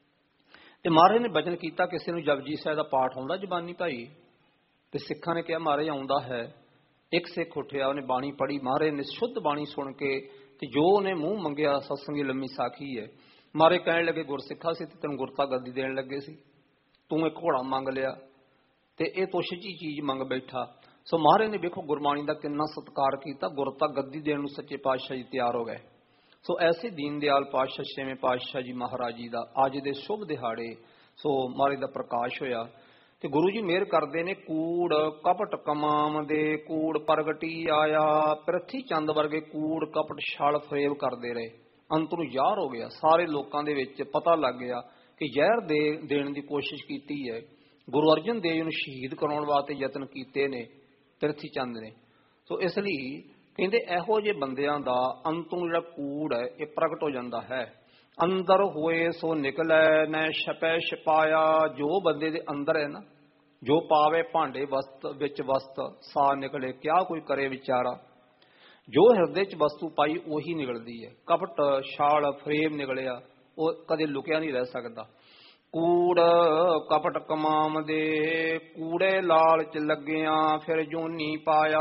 ਤੇ ਮਹਾਰਾਜ ਨੇ ਬਚਨ ਕੀਤਾ, ਕਿਸੇ ਨੂੰ ਜਪਜੀ ਸਾਹਿਬ ਦਾ ਪਾਠ ਆਉਂਦਾ ਜ਼ਬਾਨੀ ਭਾਈ? ਤੇ ਸਿੱਖਾਂ ਨੇ ਕਿਹਾ ਮਹਾਰਾਜ ਆਉਂਦਾ ਹੈ। ਇੱਕ ਸਿੱਖ ਉੱਠਿਆ, ਉਹਨੇ ਬਾਣੀ ਪੜ੍ਹੀ। ਮਹਾਰਾਜ ਨੇ ਸ਼ੁੱਧ ਬਾਣੀ ਸੁਣ ਕੇ ਤੇ ਜੋ ਉਹਨੇ ਮੂੰਹ ਮੰਗਿਆ, ਸਤਸੰਗੀ ਲੰਮੀ ਸਾਖੀ ਹੈ। ਮਹਾਰਾਜ ਕਹਿਣ ਲੱਗੇ, ਗੁਰਸਿੱਖਾ ਸੀ ਤੇ ਤੈਨੂੰ ਗੁਰਤਾ ਗੱਦੀ ਦੇਣ ਲੱਗੇ ਸੀ, ਤੂੰ ਇੱਕ ਘੋੜਾ ਮੰਗ ਲਿਆ ਤੇ ਇਹ ਤੁਛ ਜਿਹੀ ਚੀਜ਼ ਮੰਗ ਬੈਠਾ। ਸੋ ਮਹਾਰਾਜ ਨੇ ਵੇਖੋ ਗੁਰਬਾਣੀ ਦਾ ਕਿੰਨਾ ਸਤਿਕਾਰ ਕੀਤਾ, ਗੁਰਤਾ ਗੱਦੀ ਦੇਣ ਨੂੰ ਸੱਚੇ ਪਾਤਸ਼ਾਹ ਜੀ ਤਿਆਰ ਹੋ ਗਏ। ਸੋ ਐਸੇ ਦੀਨ ਦਿਆਲ ਪਾਤਸ਼ਾਹ ਛੇਵੇਂ ਪਾਤਸ਼ਾਹ ਜੀ ਮਹਾਰਾਜ ਜੀ ਦਾ ਅੱਜ ਦੇ ਸ਼ੁਭ ਦਿਹਾੜੇ ਸੋ ਮਹਾਰਾਜ ਦਾ ਪ੍ਰਕਾਸ਼ ਹੋਇਆ ਤੇ ਗੁਰੂ ਜੀ ਮਿਹਰ ਕਰਦੇ ਨੇ। ਕੂੜ ਕਪਟ ਕਮਾਮ ਦੇ ਕੂੜ ਪ੍ਰਗਟੀ ਆਇਆ, ਪ੍ਰਿਥੀ ਚੰਦ ਵਰਗੇ ਕੂੜ ਕਪਟ ਛਲ ਫਰੇਬ ਕਰਦੇ ਰਹੇ। ਅੰਤ ਨੂੰ ਜ਼ਾਹਰ ਹੋ ਗਿਆ, ਸਾਰੇ ਲੋਕਾਂ ਦੇ ਵਿੱਚ ਪਤਾ ਲੱਗ ਗਿਆ ਕਿ ਜ਼ਹਿਰ ਦੇ ਦੇਣ ਦੀ ਕੋਸ਼ਿਸ਼ ਕੀਤੀ ਹੈ। ਗੁਰੂ ਅਰਜਨ ਦੇਵ ਨੂੰ ਸ਼ਹੀਦ ਕਰਾਉਣ ਵਾਸਤੇ ਯਤਨ ਕੀਤੇ ਨੇ ਪ੍ਰਿਥੀ ਚੰਦ ਨੇ। ਸੋ ਇਸ ਲਈ ਕਹਿੰਦੇ ਇਹੋ ਜਿਹੇ ਬੰਦਿਆਂ ਦਾ ਅੰਤ ਨੂੰ ਜਿਹੜਾ ਕੂੜ ਹੈ ਇਹ ਪ੍ਰਗਟ ਹੋ ਜਾਂਦਾ ਹੈ। ਅੰਦਰ ਹੋਏ ਸੋ ਨਿਕਲੈ ਨੈ ਛਪੈ ਛਪਾਇਆ, ਜੋ ਬੰਦੇ ਦੇ ਅੰਦਰ ਹੈ ਨਾ, ਜੋ ਪਾਵੇ ਭਾਂਡੇ ਵਸਤ ਵਿੱਚ ਵਸਤ ਸਾ ਨਿਕਲੇ, ਕਿਆ ਕੋਈ ਕਰੇ ਵਿਚਾਰਾ। ਜੋ ਹਿਰਦੇ ਚ ਵਸਤੂ ਪਾਈ ਉਹੀ ਨਿਕਲਦੀ ਹੈ। ਕਪਟ ਛਾਲ ਫਰੇਬ ਨਿਕਲਿਆ ਉਹ ਕਦੇ ਲੁਕਿਆ ਨਹੀਂ ਰਹਿ ਸਕਦਾ। ਕੂੜ ਕਪਟ ਕਮਾਮ ਦੇ ਕੂੜੇ ਲਾਲਚ ਲੱਗਿਆ, ਫਿਰ ਜੋਨੀ ਪਾਇਆ।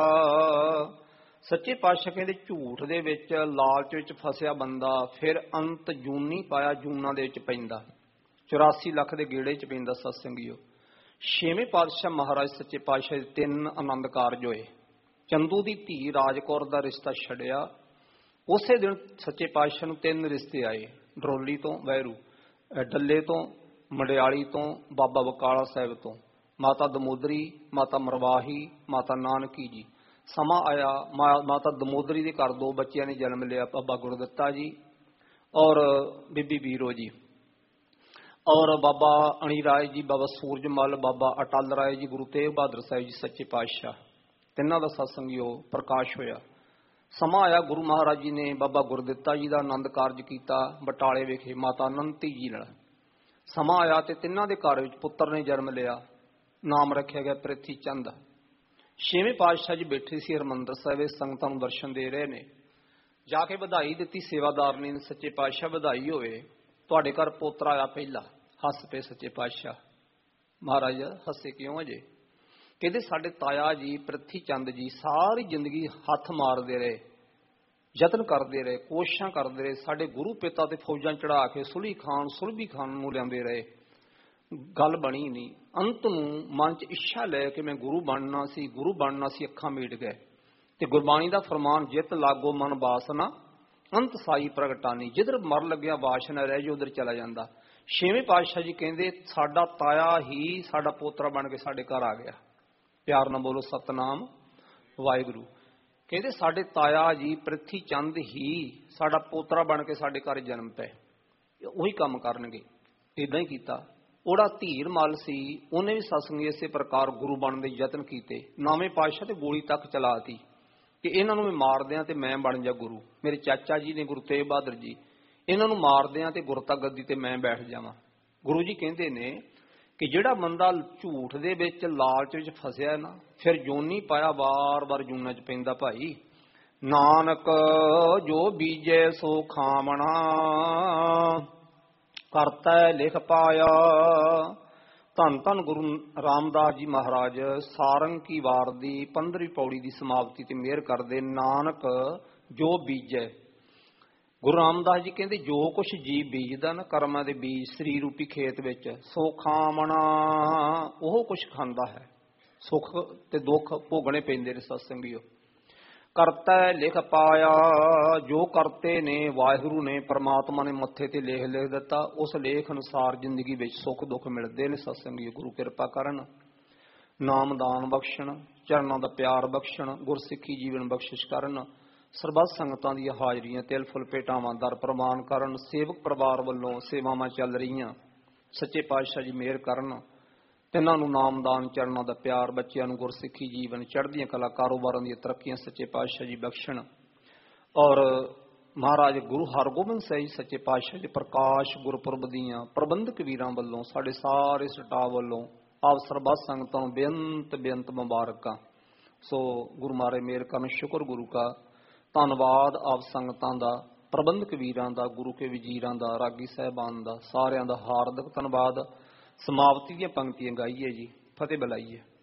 ਸੱਚੇ ਪਾਤਸ਼ਾਹ ਕਹਿੰਦੇ ਝੂਠ ਦੇ ਵਿੱਚ ਲਾਲਚ ਵਿੱਚ ਫਸਿਆ ਬੰਦਾ ਫਿਰ ਅੰਤ ਜੂਨੀ ਪਾਇਆ, ਜੂਨਾਂ ਦੇ ਵਿੱਚ ਪੈਂਦਾ, ਚੁਰਾਸੀ ਲੱਖ ਦੇ ਗੇੜੇ ਚ ਪੈਂਦਾ। ਸਤਸੰਗੀਓ, ਛੇਵੇਂ ਪਾਤਸ਼ਾਹ ਮਹਾਰਾਜ ਸੱਚੇ ਪਾਤਸ਼ਾਹ ਦੇ ਤਿੰਨ ਆਨੰਦ ਕਾਰਜ ਹੋਏ। ਚੰਦੂ ਦੀ ਧੀ ਰਾਜਕੌਰ ਦਾ ਰਿਸ਼ਤਾ ਛੱਡਿਆ, ਉਸੇ ਦਿਨ ਸੱਚੇ ਪਾਤਸ਼ਾਹ ਨੂੰ ਤਿੰਨ ਰਿਸ਼ਤੇ ਆਏ। ਡਰੋਲੀ ਤੋਂ ਵੈਰੂ, ਡੱਲੇ ਤੋਂ ਮੰਡਿਆਲੀ ਤੋਂ, ਬਾਬਾ ਬਕਾਲਾ ਸਾਹਿਬ ਤੋਂ, ਮਾਤਾ ਦਮੋਦਰੀ, ਮਾਤਾ ਮਰਵਾਹੀ, ਮਾਤਾ ਨਾਨਕੀ ਜੀ। ਸਮਾਂ ਆਇਆ, ਮਾਤਾ ਦਮੋਦਰੀ ਦੇ ਘਰ ਦੋ ਬੱਚਿਆਂ ਨੇ ਜਨਮ ਲਿਆ, ਬਾਬਾ ਗੁਰਦਿੱਤਾ ਜੀ ਔਰ ਬੀਬੀ ਬੀਰੋ ਜੀ, ਔਰ ਬਾਬਾ ਅਣੀ ਰਾਏ ਜੀ, ਬਾਬਾ ਸੂਰਜਮਲ, ਬਾਬਾ ਅਟਲ ਰਾਏ ਜੀ, ਗੁਰੂ ਤੇਗ ਬਹਾਦਰ ਸਾਹਿਬ ਜੀ ਸੱਚੇ ਪਾਤਸ਼ਾਹ, ਤਿੰਨਾਂ ਦਾ ਸਤਸੰਗੀਓ ਪ੍ਰਕਾਸ਼ ਹੋਇਆ। ਸਮਾਂ ਆਇਆ, ਗੁਰੂ ਮਹਾਰਾਜ ਜੀ ਨੇ ਬਾਬਾ ਗੁਰਦਿੱਤਾ ਜੀ ਦਾ ਆਨੰਦ ਕਾਰਜ ਕੀਤਾ ਬਟਾਲੇ ਵਿਖੇ ਮਾਤਾ ਅਨੰਤੀ ਜੀ ਨਾਲ। ਸਮਾਂ ਆਇਆ ਤੇ ਤਿੰਨਾਂ ਦੇ ਘਰ ਵਿੱਚ ਪੁੱਤਰ ਨੇ ਜਨਮ ਲਿਆ, ਨਾਮ ਰੱਖਿਆ ਗਿਆ ਪ੍ਰਿਥੀ ਚੰਦ। ਛੇਵੇਂ ਪਾਤਸ਼ਾਹ ਜੀ ਬੈਠੇ ਸੀ ਹਰਿਮੰਦਰ ਸਾਹਿਬ, ਸੰਗਤਾਂ ਨੂੰ ਦਰਸ਼ਨ ਦੇ ਰਹੇ ਨੇ। ਜਾ ਕੇ ਵਧਾਈ ਦਿੱਤੀ ਸੇਵਾਦਾਰ ਨੇ, ਸੱਚੇ ਪਾਤਸ਼ਾਹ ਵਧਾਈ ਹੋਵੇ, ਤੁਹਾਡੇ ਘਰ ਪੋਤਰਾ ਆਇਆ ਪਹਿਲਾ। ਹੱਸ ਪਏ ਸੱਚੇ ਪਾਤਸ਼ਾਹ। ਮਹਾਰਾਜ ਹੱਸੇ ਕਿਉਂ ਅਜੇ? ਕਹਿੰਦੇ ਸਾਡੇ ਤਾਇਆ ਜੀ ਪ੍ਰਿਥੀ ਚੰਦ ਜੀ ਸਾਰੀ ਜ਼ਿੰਦਗੀ ਹੱਥ ਮਾਰਦੇ ਰਹੇ, ਯਤਨ ਕਰਦੇ ਰਹੇ, ਕੋਸ਼ਿਸ਼ਾਂ ਕਰਦੇ ਰਹੇ, ਸਾਡੇ ਗੁਰੂ ਪਿਤਾ ਤੇ ਫੌਜਾਂ ਚੜਾ ਕੇ ਸੁਲ੍ਹੀ ਖਾਨ ਸੁਲਭੀ ਖਾਨ ਨੂੰ ਲਿਆਉਂਦੇ ਰਹੇ, ਗੱਲ ਬਣੀ ਨਹੀਂ। ਅੰਤ ਨੂੰ ਮਨ 'ਚ ਇੱਛਾ ਲੈ ਕੇ ਮੈਂ ਗੁਰੂ ਬਣਨਾ ਸੀ, ਗੁਰੂ ਬਣਨਾ ਸੀ, ਅੱਖਾਂ ਮੀਟ ਗਏ। ਤੇ ਗੁਰਬਾਣੀ ਦਾ ਫਰਮਾਨ, ਜਿੱਤ ਲਾਗੋ ਮਨ ਬਾਸਨਾ ਅੰਤ ਸਾਈ ਪ੍ਰਗਟਾਨੀ, ਜਿੱਧਰ ਮਰ ਲੱਗਿਆ ਵਾਸ਼ਨਾ ਰਹਿ ਜੀ ਉਧਰ ਚਲਾ ਜਾਂਦਾ। ਛੇਵੇਂ ਪਾਤਸ਼ਾਹ ਜੀ ਕਹਿੰਦੇ ਸਾਡਾ ਤਾਇਆ ਹੀ ਸਾਡਾ ਪੋਤਰਾ ਬਣ ਕੇ ਸਾਡੇ ਘਰ ਆ ਗਿਆ। ਪਿਆਰ ਨਾਲ ਬੋਲੋ ਸਤਨਾਮ ਵਾਹਿਗੁਰੂ। ਕਹਿੰਦੇ ਸਾਡੇ ਤਾਇਆ ਜੀ ਪ੍ਰਿਥੀ ਚੰਦ ਹੀ ਸਾਡਾ ਪੋਤਰਾ ਬਣ ਕੇ ਸਾਡੇ ਘਰ ਜਨਮ ਪਏ, ਉਹੀ ਕੰਮ ਕਰਨਗੇ। ਇੱਦਾਂ ਹੀ ਕੀਤਾ। ਉਹਦਾ ਧੀਰ ਮਲ ਸੀ, ਉਹਨੇ ਵੀ ਸਤਸੰਗੀ ਇਸੇ ਪ੍ਰਕਾਰ ਗੁਰੂ ਬਣਨ ਦੇ ਯਤਨ ਕੀਤੇ। ਨੌਵੇਂ ਪਾਤਸ਼ਾਹ ਤੇ ਗੋਲੀ ਤੱਕ ਚਲਾਤੀ ਕਿ ਇਹਨਾਂ ਨੂੰ ਮੈਂ ਮਾਰ ਦਿਆਂ ਤੇ ਮੈਂ ਬਣ ਜਾ ਗੁਰੂ। ਮੇਰੇ ਚਾਚਾ ਜੀ ਨੇ ਗੁਰੂ ਤੇਗ ਬਹਾਦਰ ਜੀ, ਇਹਨਾਂ ਨੂੰ ਮਾਰ ਦਿਆਂ ਤੇ ਗੁਰਤਾ ਗੱਦੀ ਤੇ ਮੈਂ ਬੈਠ ਜਾਵਾਂ। ਗੁਰੂ ਜੀ ਕਹਿੰਦੇ ਨੇ ਕਿ ਜਿਹੜਾ ਬੰਦਾ ਝੂਠ ਦੇ ਵਿੱਚ ਲਾਲਚ ਵਿੱਚ ਫਸਿਆ ਨਾ, ਫਿਰ ਜੋਨੀ ਪਾਇਆ, ਵਾਰ ਵਾਰ ਜੂਨਾਂ 'ਚ ਪੈਂਦਾ। ਭਾਈ ਨਾਨਕ ਜੋ ਬੀਜੇ ਸੋ ਖਾਵਣਾ, ਕਰਤਾ ਲਿਖ ਪਾਇਆ। ਧੰਨ ਧੰਨ ਗੁਰੂ ਰਾਮਦਾਸ ਜੀ ਮਹਾਰਾਜ ਸਾਰੰਗ ਕੀ ਵਾਰ ਦੀ ਪੰਦਰਵੀਂ ਪੌੜੀ ਦੀ ਸਮਾਪਤੀ ਤੇ ਮਿਹਰ ਕਰਦੇ। ਨਾਨਕ ਜੋ ਬੀਜੈ, ਗੁਰੂ ਰਾਮਦਾਸ ਜੀ ਕਹਿੰਦੇ ਜੋ ਕੁਛ ਜੀਵ ਬੀਜਦਾ ਨਾ, ਕਰਮਾਂ ਦੇ ਬੀਜ ਸਰੀਰ ਰੂਪੀ ਖੇਤ ਵਿੱਚ, ਸੋ ਖਾਵਣਾ ਉਹ ਕੁਛ ਖਾਂਦਾ ਹੈ। ਸੁੱਖ ਤੇ ਦੁੱਖ ਭੋਗਣੇ ਪੈਂਦੇ ਨੇ ਸਤਸੰਗੀਓ। ਕਰਤਾ ਲਿਖ ਪਾਇਆ, ਜੋ ਕਰਤੇ ਨੇ ਵਾਹਿਗੁਰੂ ਨੇ ਪਰਮਾਤਮਾ ਨੇ ਮੱਥੇ ਤੇ ਲੇਖ ਲਿਖ ਦਿੱਤਾ, ਉਸ ਲੇਖ ਅਨੁਸਾਰ ਜ਼ਿੰਦਗੀ ਵਿੱਚ ਸੁੱਖ ਦੁੱਖ ਮਿਲਦੇ ਨੇ ਸਤਸੰਗੀਓ। ਗੁਰੂ ਕਿਰਪਾ ਕਰਨ, ਨਾਮਦਾਨ ਬਖਸ਼ਣ, ਚਰਨਾਂ ਦਾ ਪਿਆਰ ਬਖਸ਼ਣ, ਗੁਰਸਿੱਖੀ ਜੀਵਨ ਬਖਸ਼ਿਸ਼ ਕਰਨ। ਸਰਬੱਤ ਸੰਗਤਾਂ ਦੀਆਂ ਹਾਜ਼ਰੀਆਂ ਤਿਲ ਫੁੱਲ ਭੇਟਾਵਾਂ ਦਰ ਪ੍ਰਵਾਨ ਕਰਨ। ਸੇਵਕ ਪਰਿਵਾਰ ਵੱਲੋਂ ਸੇਵਾਵਾਂ ਚੱਲ ਰਹੀਆਂ, ਸੱਚੇ ਪਾਤਸ਼ਾਹ ਜੀ ਮਿਹਰ ਕਰਨ। ਤਿੰਨਾਂ ਨੂੰ ਨਾਮਦਾਨ, ਚਰਨਾਂ ਦਾ ਪਿਆਰ, ਬੱਚਿਆਂ ਨੂੰ ਗੁਰਸਿੱਖੀ ਜੀਵਨ, ਚੜ੍ਹਦੀਆਂ ਕਲਾ, ਕਾਰੋਬਾਰਾਂ ਦੀਆਂ ਤਰੱਕੀਆਂ ਸੱਚੇ ਪਾਤਸ਼ਾਹ ਜੀ ਬਖਸ਼ਣ। ਔਰ ਮਹਾਰਾਜ ਗੁਰੂ ਹਰਗੋਬਿੰਦ ਸਾਹਿਬ ਜੀ ਸੱਚੇ ਪਾਤਸ਼ਾਹ ਜੀ ਪ੍ਰਕਾਸ਼ ਗੁਰਪੁਰਬ ਦੀਆਂ ਪ੍ਰਬੰਧਕ ਵੀਰਾਂ ਵੱਲੋਂ, ਸਾਡੇ ਸਾਰੇ ਸਟਾਫ ਵੱਲੋਂ ਆਪ ਸਰਬੱਤ ਸੰਗਤਾਂ ਨੂੰ ਬੇਅੰਤ ਬੇਅੰਤ ਮੁਬਾਰਕਾਂ। ਸੋ ਗੁਰੂ ਮਹਾਰਾਜ ਮਿਹਰ ਕਰਨ। ਸ਼ੁਕਰ ਗੁਰੂ ਕਾ, ਧੰਨਵਾਦ ਆਪ ਸੰਗਤਾਂ ਦਾ, ਪ੍ਰਬੰਧਕ ਵੀਰਾਂ ਦਾ, ਗੁਰੂ ਕੇ ਵਜ਼ੀਰਾਂ ਦਾ, ਰਾਗੀ ਸਾਹਿਬਾਨ ਦਾ, ਸਾਰਿਆਂ ਦਾ ਹਾਰਦਿਕ ਧੰਨਵਾਦ। ਸਮਾਪਤੀ ਦੀਆਂ ਪੰਕਤੀਆਂ ਗਾਈਏ ਜੀ, ਫਤਿਹ ਬੁਲਾਈਏ।